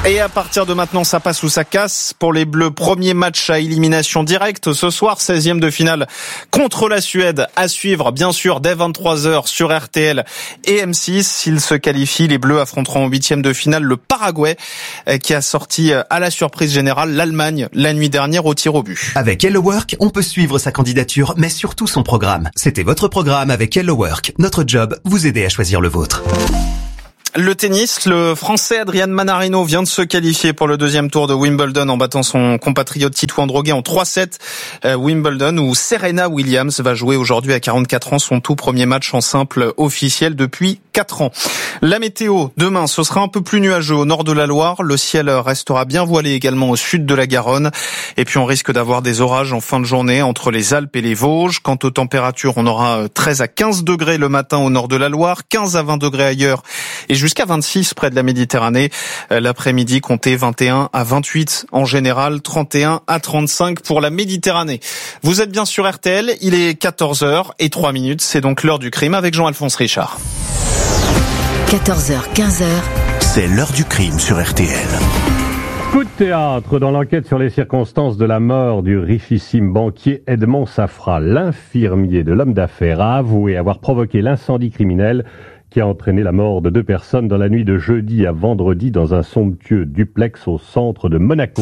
Et à partir de maintenant, ça passe ou ça casse pour les Bleus. Premier match à élimination directe ce soir, seizième de finale contre la Suède. À suivre, bien sûr, dès vingt-trois heures sur R T L et M six. S'ils se qualifient, les Bleus affronteront en huitième de finale le Paraguay, qui a sorti à la surprise générale l'Allemagne la nuit dernière au tir au but. Avec Hello Work, on peut suivre sa candidature, mais surtout son programme. C'était votre programme avec Hello Work. Notre job, vous aider à choisir le vôtre. Le tennis, le Français Adrian Manarino vient de se qualifier pour le deuxième tour de Wimbledon en battant son compatriote Tito Androguet en trois sept. Euh, Wimbledon où Serena Williams va jouer aujourd'hui à quarante-quatre ans son tout premier match en simple officiel depuis quatre ans. La météo, demain, ce sera un peu plus nuageux au nord de la Loire. Le ciel restera bien voilé également au sud de la Garonne. Et puis on risque d'avoir des orages en fin de journée entre les Alpes et les Vosges. Quant aux températures, on aura treize à quinze degrés le matin au nord de la Loire, quinze à vingt degrés ailleurs et jusqu'à vingt-six près de la Méditerranée. L'après-midi, comptez vingt et un à vingt-huit en général, trente et un à trente-cinq pour la Méditerranée. Vous êtes bien sur R T L, il est quatorze heures et trois minutes, c'est donc l'heure du crime avec Jean-Alphonse Richard. quatorze heures, quinze heures. C'est l'heure du crime sur R T L. Coup de théâtre dans l'enquête sur les circonstances de la mort du richissime banquier Edmond Safra. L'infirmier de l'homme d'affaires a avoué avoir provoqué l'incendie criminel qui a entraîné la mort de deux personnes dans la nuit de jeudi à vendredi dans un somptueux duplex au centre de Monaco.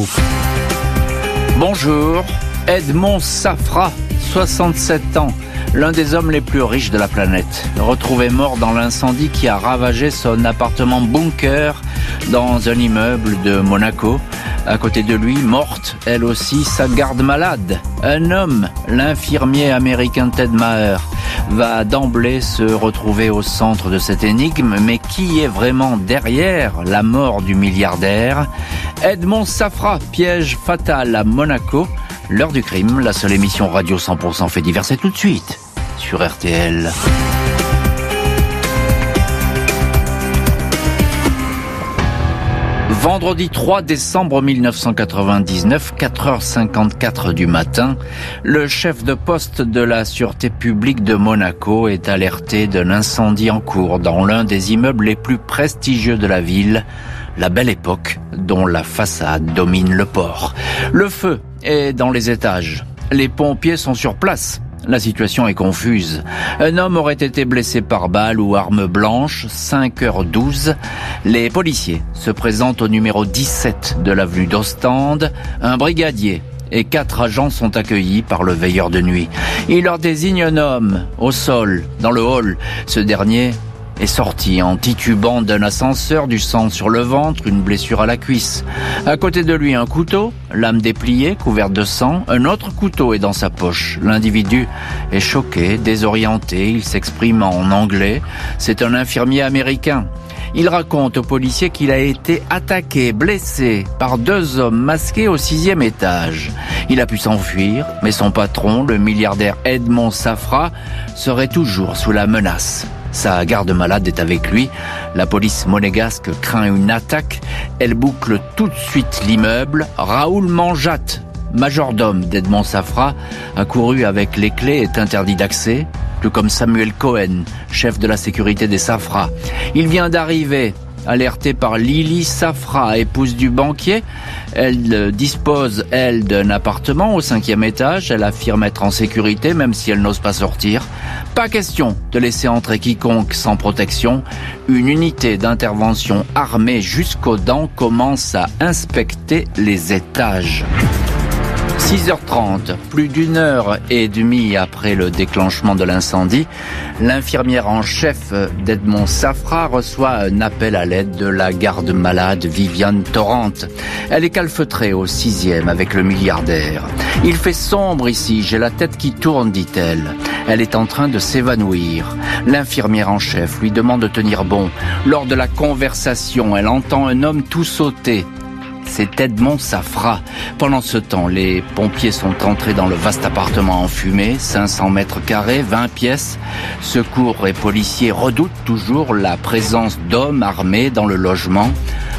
Bonjour, Edmond Safra, soixante-sept ans, l'un des hommes les plus riches de la planète, retrouvé mort dans l'incendie qui a ravagé son appartement bunker dans un immeuble de Monaco. À côté de lui, morte, elle aussi, sa garde malade. Un homme, l'infirmier américain Ted Maher, va d'emblée se retrouver au centre de cette énigme. Mais qui est vraiment derrière la mort du milliardaire ? Edmond Safra, piège fatal à Monaco. L'heure du crime, la seule émission radio cent pour cent fait divers, c'est tout de suite sur R T L. Vendredi trois décembre mille neuf cent quatre-vingt-dix-neuf, quatre heures cinquante-quatre du matin, le chef de poste de la sûreté publique de Monaco est alerté d'un incendie en cours dans l'un des immeubles les plus prestigieux de la ville, la Belle Époque, dont la façade domine le port. Le feu est dans les étages. Les pompiers sont sur place. La situation est confuse. Un homme aurait été blessé par balle ou arme blanche, cinq heures douze. Les policiers se présentent au numéro dix-sept de l'avenue d'Ostende. Un brigadier et quatre agents sont accueillis par le veilleur de nuit. Il leur désigne un homme au sol, dans le hall. Ce dernier est sorti en titubant d'un ascenseur, du sang sur le ventre, une blessure à la cuisse. À côté de lui, un couteau, lame dépliée, couverte de sang. Un autre couteau est dans sa poche. L'individu est choqué, désorienté. Il s'exprime en anglais. C'est un infirmier américain. Il raconte aux policiers qu'il a été attaqué, blessé par deux hommes masqués au sixième étage. Il a pu s'enfuir, mais son patron, le milliardaire Edmond Safra, serait toujours sous la menace. Sa garde malade est avec lui. La police monégasque craint une attaque. Elle boucle tout de suite l'immeuble. Raoul Manjat, majordome d'Edmond Safra, a couru avec les clés et est interdit d'accès, tout comme Samuel Cohen, chef de la sécurité des Safra. Il vient d'arriver, alerté par Lily Safra, épouse du banquier. Elle dispose, elle, d'un appartement au cinquième étage. Elle affirme être en sécurité, même si elle n'ose pas sortir. Pas question de laisser entrer quiconque sans protection. Une unité d'intervention armée jusqu'aux dents commence à inspecter les étages. six heures trente, plus d'une heure et demie après le déclenchement de l'incendie, l'infirmière en chef d'Edmond Safra reçoit un appel à l'aide de la garde malade Viviane Torrent. Elle est calfeutrée au sixième avec le milliardaire. « Il fait sombre ici, j'ai la tête qui tourne », dit-elle. Elle est en train de s'évanouir. L'infirmière en chef lui demande de tenir bon. Lors de la conversation, elle entend un homme tout sauter. C'est Edmond Safra. Pendant ce temps, les pompiers sont entrés dans le vaste appartement en fumée, cinq cents mètres carrés, vingt pièces. Secours et policiers redoutent toujours la présence d'hommes armés dans le logement.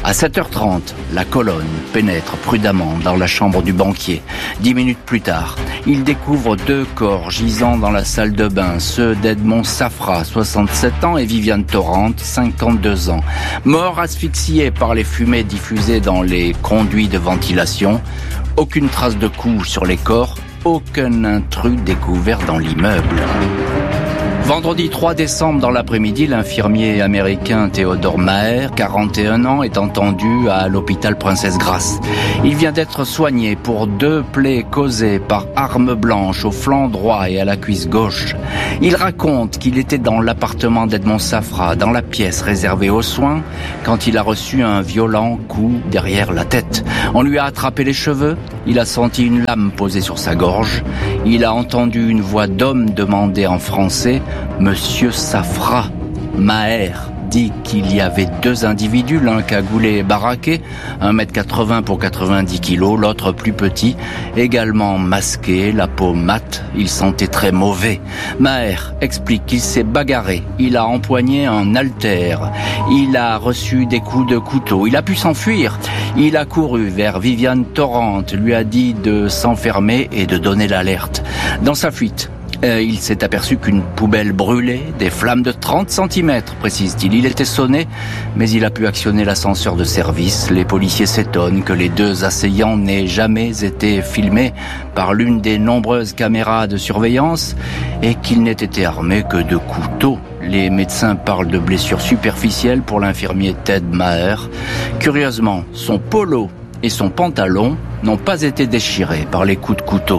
À sept heures trente, la colonne pénètre prudemment dans la chambre du banquier. Dix minutes plus tard, il découvre deux corps gisant dans la salle de bain, ceux d'Edmond Safra, soixante-sept ans, et Viviane Torrent, cinquante-deux ans. Morts asphyxiés par les fumées diffusées dans les conduits de ventilation. Aucune trace de coups sur les corps, aucun intrus découvert dans l'immeuble. Vendredi trois décembre dans l'après-midi, l'infirmier américain Theodore Maher, quarante et un ans, est entendu à l'hôpital Princesse Grace. Il vient d'être soigné pour deux plaies causées par arme blanche au flanc droit et à la cuisse gauche. Il raconte qu'il était dans l'appartement d'Edmond Safra, dans la pièce réservée aux soins, quand il a reçu un violent coup derrière la tête. On lui a attrapé les cheveux, il a senti une lame posée sur sa gorge, il a entendu une voix d'homme demander en français « Monsieur Safra ». Maher dit qu'il y avait deux individus, l'un cagoulé et baraqué, un mètre quatre-vingts pour quatre-vingt-dix kilos, l'autre plus petit, également masqué, la peau mate, il sentait très mauvais. Maher explique qu'il s'est bagarré, il a empoigné un haltère, il a reçu des coups de couteau, il a pu s'enfuir, il a couru vers Viviane Torrent, lui a dit de s'enfermer et de donner l'alerte. Dans sa fuite, Euh, il s'est aperçu qu'une poubelle brûlait, des flammes de trente centimètres, précise-t-il. Il était sonné, mais il a pu actionner l'ascenseur de service. Les policiers s'étonnent que les deux assaillants n'aient jamais été filmés par l'une des nombreuses caméras de surveillance et qu'ils n'aient été armés que de couteaux. Les médecins parlent de blessures superficielles pour l'infirmier Ted Maher. Curieusement, son polo et son pantalon n'ont pas été déchirés par les coups de couteau.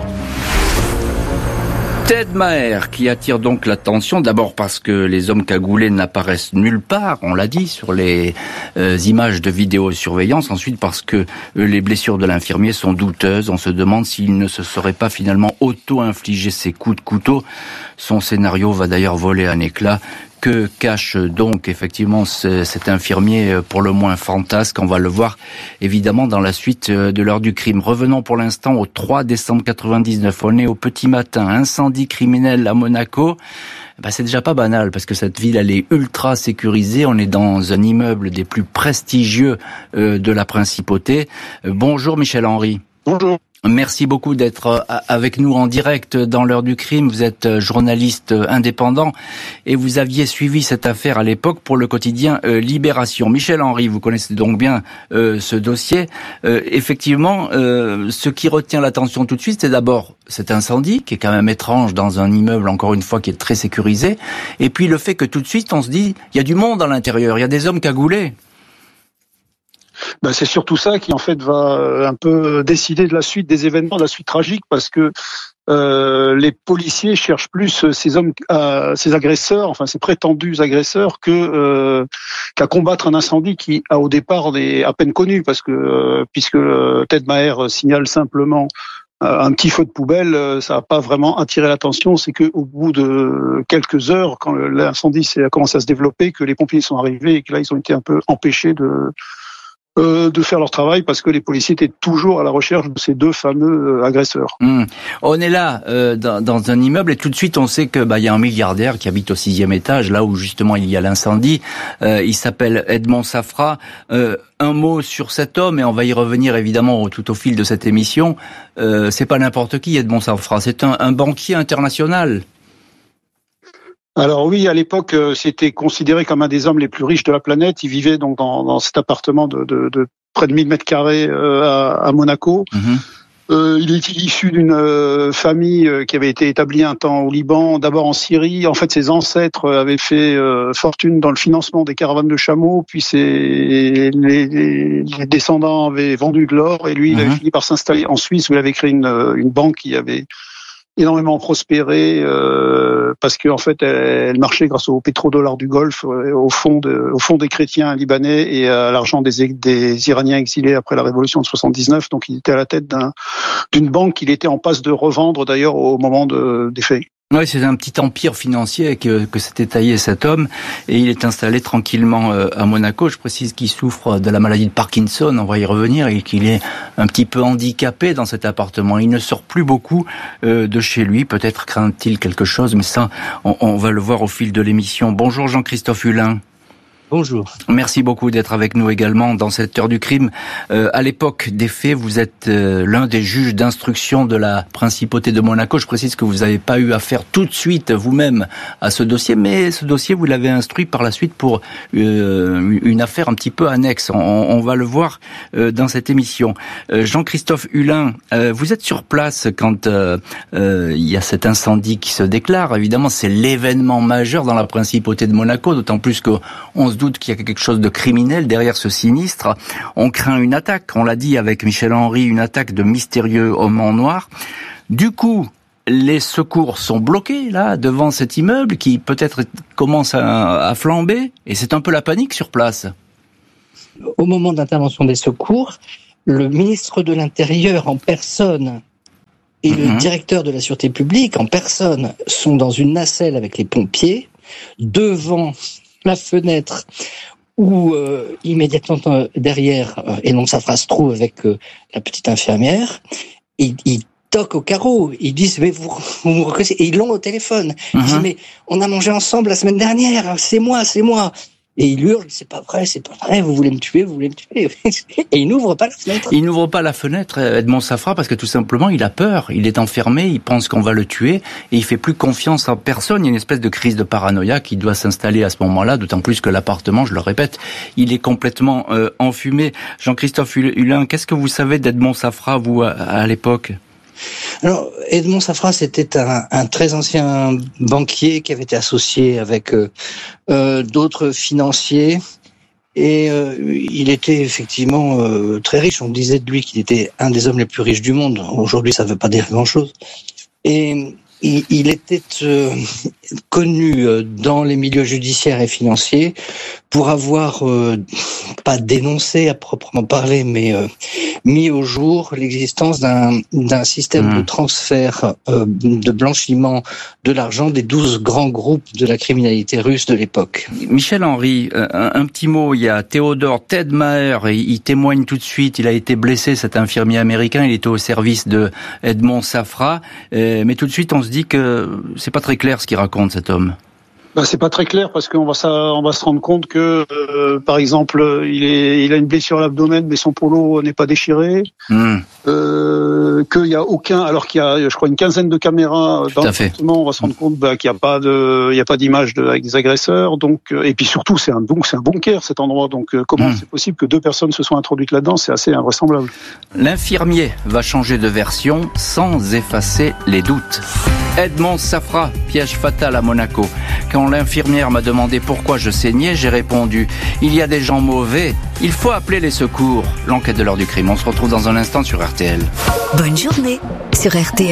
Ted Maher qui attire donc l'attention, d'abord parce que les hommes cagoulés n'apparaissent nulle part, on l'a dit, sur les euh, images de vidéosurveillance, ensuite parce que euh, les blessures de l'infirmier sont douteuses, on se demande s'il ne se serait pas finalement auto-infligé ces coups de couteau. Son scénario va d'ailleurs voler un éclat. Que cache donc effectivement ce, cet infirmier pour le moins fantasque? On va le voir évidemment dans la suite de l'heure du crime. Revenons pour l'instant au trois décembre quatre-vingt-dix-neuf. On est au petit matin, incendie criminel à Monaco. Ben, c'est déjà pas banal parce que cette ville elle est ultra sécurisée. On est dans un immeuble des plus prestigieux euh, de la principauté. Euh, bonjour Michel Henry. Bonjour. Merci beaucoup d'être avec nous en direct dans l'heure du crime. Vous êtes journaliste indépendant et vous aviez suivi cette affaire à l'époque pour le quotidien euh, Libération. Michel Henry, vous connaissez donc bien euh, ce dossier. Euh, effectivement, euh, ce qui retient l'attention tout de suite, c'est d'abord cet incendie qui est quand même étrange dans un immeuble, encore une fois, qui est très sécurisé. Et puis le fait que tout de suite, on se dit, il y a du monde à l'intérieur, il y a des hommes cagoulés. Ben c'est surtout ça qui en fait va un peu décider de la suite des événements, de la suite tragique, parce que euh, les policiers cherchent plus ces hommes, euh, ces agresseurs, enfin ces prétendus agresseurs, que euh, qu'à combattre un incendie qui a au départ est à peine connu, parce que euh, puisque Ted Maher signale simplement un petit feu de poubelle, ça n'a pas vraiment attiré l'attention. C'est que au bout de quelques heures, quand l'incendie a commencé à se développer, que les pompiers sont arrivés et que là ils ont été un peu empêchés de Euh, de faire leur travail parce que les policiers étaient toujours à la recherche de ces deux fameux euh, agresseurs. Mmh. On est là euh, dans, dans un immeuble et tout de suite on sait que bah il y a un milliardaire qui habite au sixième étage, là où justement il y a l'incendie. Euh, il s'appelle Edmond Safra. Euh, un mot sur cet homme et on va y revenir évidemment tout au fil de cette émission. Euh, c'est pas n'importe qui Edmond Safra, c'est un, un banquier international. Alors oui, à l'époque, c'était considéré comme un des hommes les plus riches de la planète. Il vivait donc dans, dans cet appartement de, de, de près de mille mètres carrés euh, à, à Monaco. Mmh. Euh, il est issu d'une euh, famille euh, qui avait été établie un temps au Liban, d'abord en Syrie. En fait, ses ancêtres avaient fait euh, fortune dans le financement des caravanes de chameaux, puis ses, les, les descendants avaient vendu de l'or et lui, mmh. il avait fini par s'installer en Suisse où il avait créé une, une banque qui avait énormément prospéré euh, parce que en fait elle, elle marchait grâce aux pétrodollars du Golfe, euh, au fond de, au fond des chrétiens libanais et à l'argent des, des Iraniens exilés après la révolution de soixante-dix-neuf. Donc il était à la tête d'un, d'une banque qu'il était en passe de revendre d'ailleurs au moment de, des faits. Oui, c'est un petit empire financier que, que s'était taillé cet homme et il est installé tranquillement euh, à Monaco. Je précise qu'il souffre de la maladie de Parkinson, on va y revenir, et qu'il est un petit peu handicapé dans cet appartement. Il ne sort plus beaucoup euh, de chez lui, peut-être craint-il quelque chose, mais ça, on, on va le voir au fil de l'émission. Bonjour Jean-Christophe Hulin. Bonjour. Merci beaucoup d'être avec nous également dans cette heure du crime. Euh, à l'époque des faits, vous êtes euh, l'un des juges d'instruction de la Principauté de Monaco. Je précise que vous n'avez pas eu affaire tout de suite vous-même à ce dossier, mais ce dossier, vous l'avez instruit par la suite pour euh, une affaire un petit peu annexe. On, on va le voir euh, dans cette émission. Euh, Jean-Christophe Hulin, euh, vous êtes sur place quand euh, euh, il y a cet incendie qui se déclare. Évidemment, c'est l'événement majeur dans la Principauté de Monaco, d'autant plus qu'on se doute qu'il y a quelque chose de criminel derrière ce sinistre. On craint une attaque, on l'a dit avec Michel Henry, une attaque de mystérieux hommes en noir. Du coup, les secours sont bloqués là devant cet immeuble qui peut-être commence à, à flamber et c'est un peu la panique sur place. Au moment d'intervention des secours, le ministre de l'Intérieur en personne et mmh. le directeur de la Sûreté publique en personne sont dans une nacelle avec les pompiers devant la fenêtre où euh, immédiatement euh, derrière euh, Edmond Safra se trouve avec euh, la petite infirmière. Ils, ils toquent au carreau, ils disent mais vous vous me reconnaissez, et ils l'ont au téléphone. Ils uh-huh. disent mais on a mangé ensemble la semaine dernière, c'est moi, c'est moi. Et il hurle, c'est pas vrai, c'est pas vrai, vous voulez me tuer, vous voulez me tuer. Et il n'ouvre pas la fenêtre. Il n'ouvre pas la fenêtre, Edmond Safra, parce que tout simplement, il a peur. Il est enfermé, il pense qu'on va le tuer, et il fait plus confiance en personne. Il y a une espèce de crise de paranoïa qui doit s'installer à ce moment-là, d'autant plus que l'appartement, je le répète, il est complètement euh, enfumé. Jean-Christophe Hulin, qu'est-ce que vous savez d'Edmond Safra, vous, à, à l'époque ? Alors, Edmond Safra, c'était un, un très ancien banquier qui avait été associé avec euh, euh, d'autres financiers et euh, il était effectivement euh, très riche. On disait de lui qu'il était un des hommes les plus riches du monde. Aujourd'hui, ça ne veut pas dire grand-chose. Et il, il était euh, connu dans les milieux judiciaires et financiers pour avoir euh, pas dénoncé à proprement parler, mais euh, mis au jour l'existence d'un, d'un système mmh. de transfert euh, de blanchiment de l'argent des douze grands groupes de la criminalité russe de l'époque. Michel Henry, un, un petit mot, il y a Théodore Ted Maher, il, il témoigne tout de suite, il a été blessé, cet infirmier américain, il était au service de Edmond Safra, euh, mais tout de suite on se dit que c'est pas très clair ce qu'il raconte cet homme. Ben, c'est pas très clair parce qu'on va ça, on va se rendre compte que, euh, par exemple, il est, il a une blessure à l'abdomen, mais son polo n'est pas déchiré. Mmh. Euh, qu'il y a aucun, alors qu'il y a, je crois, une quinzaine de caméras dans l'appartement, on va se rendre compte bah, qu'il n'y a pas de, il y a pas d'image de, avec des agresseurs. Donc, et puis surtout, c'est un donc c'est un bunker cet endroit. Donc, comment mmh. c'est possible que deux personnes se soient introduites là-dedans ? C'est assez invraisemblable. L'infirmier va changer de version sans effacer les doutes. Edmond Safra, piège fatal à Monaco. Quand l'infirmière m'a demandé pourquoi je saignais, j'ai répondu « Il y a des gens mauvais, il faut appeler les secours ». L'enquête de l'heure du crime, on se retrouve dans un instant sur R T L. Bonne journée sur R T L.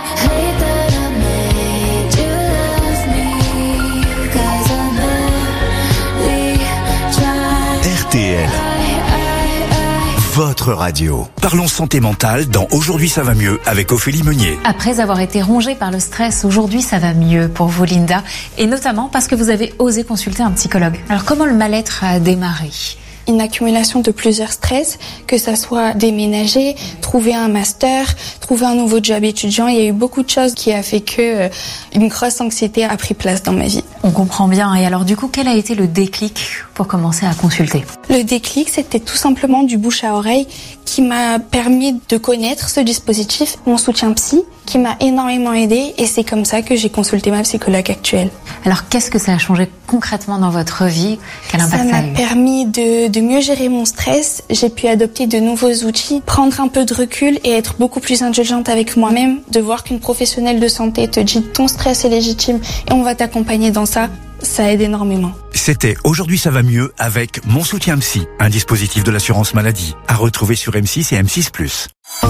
R T L. Votre radio. Parlons santé mentale dans Aujourd'hui ça va mieux avec Ophélie Meunier. Après avoir été rongée par le stress, aujourd'hui ça va mieux pour vous, Linda, et notamment parce que vous avez osé consulter un psychologue. Alors comment le mal-être a démarré ? Une accumulation de plusieurs stress, que ça soit déménager, trouver un master, trouver un nouveau job étudiant. Il y a eu beaucoup de choses qui a fait que euh, une grosse anxiété a pris place dans ma vie. On comprend bien. Et alors du coup, quel a été le déclic pour commencer à consulter ? Le déclic, c'était tout simplement du bouche à oreille qui m'a permis de connaître ce dispositif, mon soutien psy, qui m'a énormément aidée, et c'est comme ça que j'ai consulté ma psychologue actuelle. Alors qu'est-ce que ça a changé concrètement dans votre vie ? Quel impact ça, ça a eu ? Ça m'a permis de, de mieux gérer mon stress, j'ai pu adopter de nouveaux outils, prendre un peu de recul et être beaucoup plus indulgente avec moi-même, de voir qu'une professionnelle de santé te dit ton stress est légitime et on va t'accompagner dans ça. Ça aide énormément. C'était Aujourd'hui ça va mieux avec Mon soutien psy, un dispositif de l'assurance maladie, à retrouver sur M six et M six plus.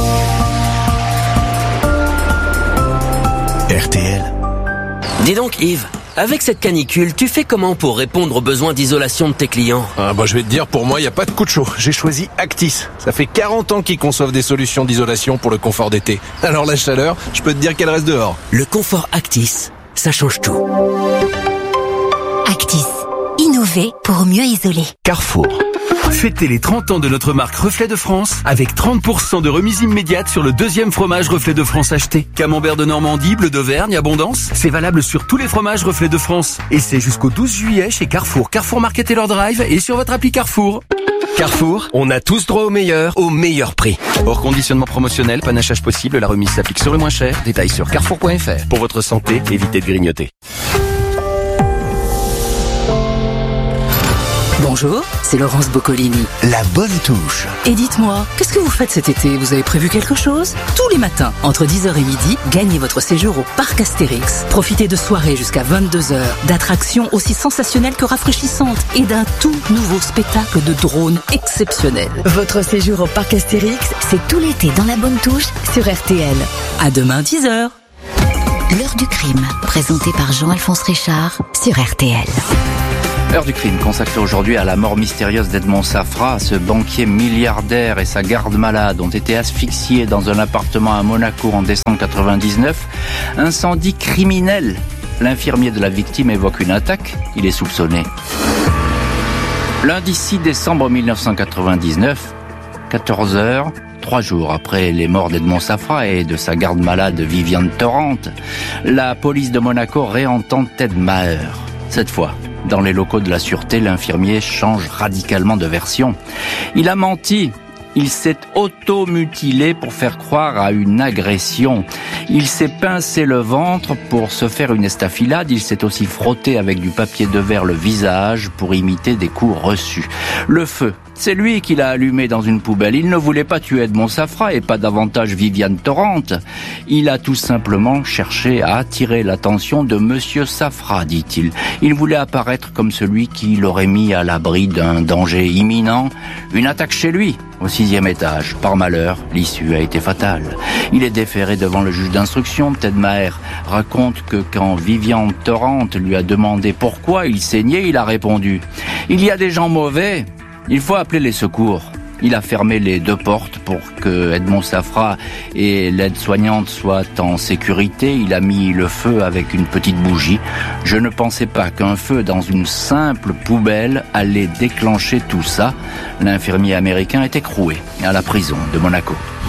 R T L. Dis donc Yves, avec cette canicule, tu fais comment pour répondre aux besoins d'isolation de tes clients ? Ah bah je vais te dire, pour moi, il n'y a pas de coup de chaud. J'ai choisi Actis. Ça fait quarante ans qu'ils conçoivent des solutions d'isolation pour le confort d'été. Alors la chaleur, je peux te dire qu'elle reste dehors. Le confort Actis, ça change tout. Actis, innover pour mieux isoler. Carrefour. Fêtez les trente ans de notre marque Reflet de France avec trente pour cent de remise immédiate sur le deuxième fromage Reflet de France acheté. Camembert de Normandie, Bleu d'Auvergne, Abondance, c'est valable sur tous les fromages Reflet de France. Et c'est jusqu'au douze juillet chez Carrefour, Carrefour Market et leur drive et sur votre appli Carrefour. Carrefour, on a tous droit au meilleur, au meilleur prix. Hors conditionnement promotionnel, panachage possible, la remise s'applique sur le moins cher. Détails sur carrefour point f r. Pour votre santé, évitez de grignoter. Bonjour, c'est Laurence Boccolini. La bonne touche. Et dites-moi, qu'est-ce que vous faites cet été? Vous avez prévu quelque chose? Tous les matins, entre dix heures et midi, gagnez votre séjour au Parc Astérix. Profitez de soirées jusqu'à vingt-deux heures, d'attractions aussi sensationnelles que rafraîchissantes et d'un tout nouveau spectacle de drones exceptionnel. Votre séjour au Parc Astérix, c'est tout l'été dans la bonne touche sur R T L. À demain dix heures. L'heure du crime, présenté par Jean-Alphonse Richard sur R T L. Heure du crime consacrée aujourd'hui à la mort mystérieuse d'Edmond Safra. Ce banquier milliardaire et sa garde-malade ont été asphyxiés dans un appartement à Monaco en décembre quatre-vingt-dix-neuf. Incendie criminel. L'infirmier de la victime évoque une attaque. Il est soupçonné. Lundi six décembre mille neuf cent quatre-vingt-dix-neuf, quatorze heures, trois jours après les morts d'Edmond Safra et de sa garde-malade Viviane Torrent, la police de Monaco réentend Ted Maher. Cette fois, dans les locaux de la sûreté, l'infirmier change radicalement de version. Il a menti. Il s'est auto-mutilé pour faire croire à une agression. Il s'est pincé le ventre pour se faire une estafilade. Il s'est aussi frotté avec du papier de verre le visage pour imiter des coups reçus. Le feu, c'est lui qui l'a allumé dans une poubelle. Il ne voulait pas tuer Edmond Safra et pas davantage Viviane Torrent. Il a tout simplement cherché à attirer l'attention de Monsieur Safra, dit-il. Il voulait apparaître comme celui qui l'aurait mis à l'abri d'un danger imminent, une attaque chez lui, au sixième étage. Par malheur, l'issue a été fatale. Il est déféré devant le juge d'instruction. Ted Maher raconte que quand Viviane Torrent lui a demandé pourquoi il saignait, il a répondu « Il y a des gens mauvais, il faut appeler les secours ». Il a fermé les deux portes pour que Edmond Safra et l'aide-soignante soient en sécurité. Il a mis le feu avec une petite bougie. Je ne pensais pas qu'un feu dans une simple poubelle allait déclencher tout ça. L'infirmier américain est écroué à la prison de Monaco.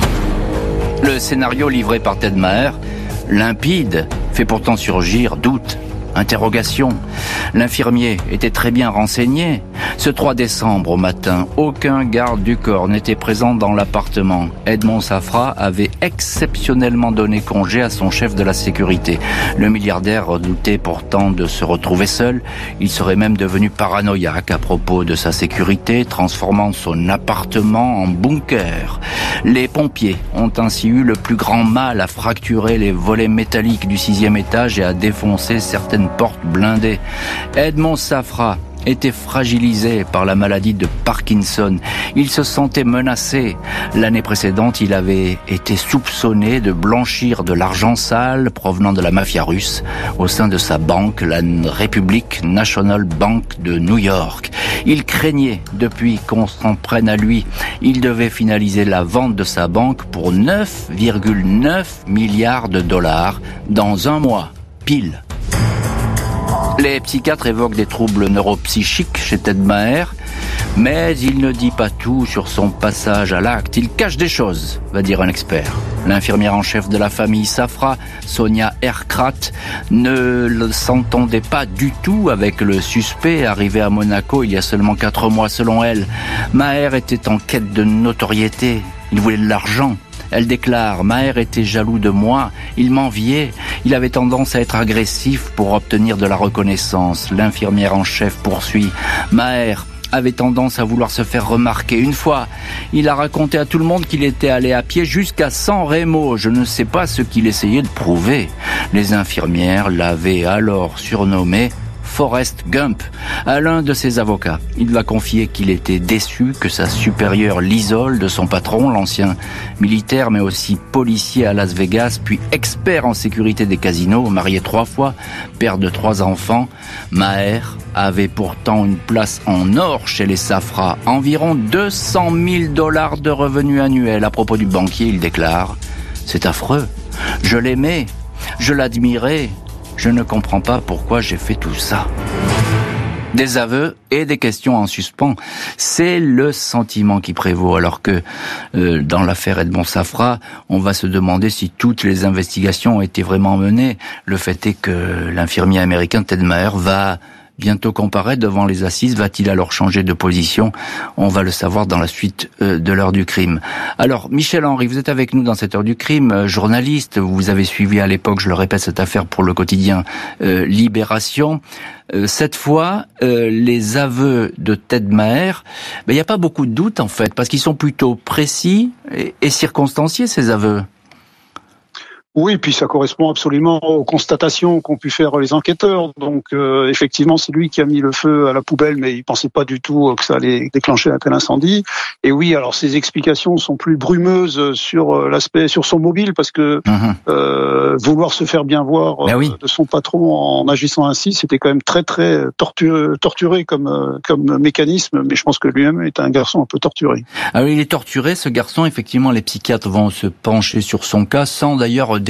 Le scénario livré par Ted Maher, limpide, fait pourtant surgir doute, interrogation. L'infirmier était très bien renseigné. Ce trois décembre au matin, aucun garde du corps n'était présent dans l'appartement. Edmond Safra avait exceptionnellement donné congé à son chef de la sécurité. Le milliardaire redoutait pourtant de se retrouver seul. Il serait même devenu paranoïaque à propos de sa sécurité, transformant son appartement en bunker. Les pompiers ont ainsi eu le plus grand mal à fracturer les volets métalliques du sixième étage et à défoncer certaines portes blindées. Edmond Safra était fragilisé par la maladie de Parkinson. Il se sentait menacé. L'année précédente, il avait été soupçonné de blanchir de l'argent sale provenant de la mafia russe au sein de sa banque, la Republic National Bank de New York. Il craignait depuis qu'on s'en prenne à lui. Il devait finaliser la vente de sa banque pour neuf virgule neuf milliards de dollars dans un mois, pile. Les psychiatres évoquent des troubles neuropsychiques chez Ted Maher, mais il ne dit pas tout sur son passage à l'acte. Il cache des choses, va dire un expert. L'infirmière en chef de la famille Safra, Sonia Erkrat, ne s'entendait pas du tout avec le suspect arrivé à Monaco il y a seulement quatre mois selon elle. Maher était en quête de notoriété, il voulait de l'argent. Elle déclare « Maher était jaloux de moi, il m'enviait, il avait tendance à être agressif pour obtenir de la reconnaissance. » L'infirmière en chef poursuit « Maher avait tendance à vouloir se faire remarquer. Une fois, il a raconté à tout le monde qu'il était allé à pied jusqu'à San Remo. Je ne sais pas ce qu'il essayait de prouver. » Les infirmières l'avaient alors surnommé Forrest Gump. À l'un de ses avocats, il va confier qu'il était déçu que sa supérieure l'isole de son patron, l'ancien militaire mais aussi policier à Las Vegas, puis expert en sécurité des casinos, marié trois fois, père de trois enfants. Maher avait pourtant une place en or chez les Safra, environ deux cent mille dollars de revenus annuels. À propos du banquier, il déclare « C'est affreux, je l'aimais, je l'admirais. Je ne comprends pas pourquoi j'ai fait tout ça. » Des aveux et des questions en suspens. C'est le sentiment qui prévaut, alors que euh, dans l'affaire Edmond Safra, on va se demander si toutes les investigations ont été vraiment menées. Le fait est que l'infirmier américain Ted Maher va bientôt comparaître devant les assises. Va-t-il alors changer de position? On va le savoir dans la suite euh, de l'heure du crime. Alors, Michel Henry, vous êtes avec nous dans cette heure du crime, euh, journaliste. Vous avez suivi à l'époque, je le répète, cette affaire pour le quotidien euh, Libération. Euh, cette fois, euh, les aveux de Ted Maher, ben, il n'y a pas beaucoup de doutes en fait, parce qu'ils sont plutôt précis et, et circonstanciés, ces aveux. Oui, puis ça correspond absolument aux constatations qu'ont pu faire les enquêteurs. Donc euh, effectivement, c'est lui qui a mis le feu à la poubelle, mais il pensait pas du tout que ça allait déclencher un tel incendie. Et oui, alors ses explications sont plus brumeuses sur l'aspect, sur son mobile, parce que mmh. euh, vouloir se faire bien voir ben oui. de son patron en agissant ainsi, c'était quand même très très torturé, torturé comme comme mécanisme. Mais je pense que lui-même est un garçon un peu torturé. Ah oui, il est torturé, ce garçon. Effectivement, les psychiatres vont se pencher sur son cas, sans d'ailleurs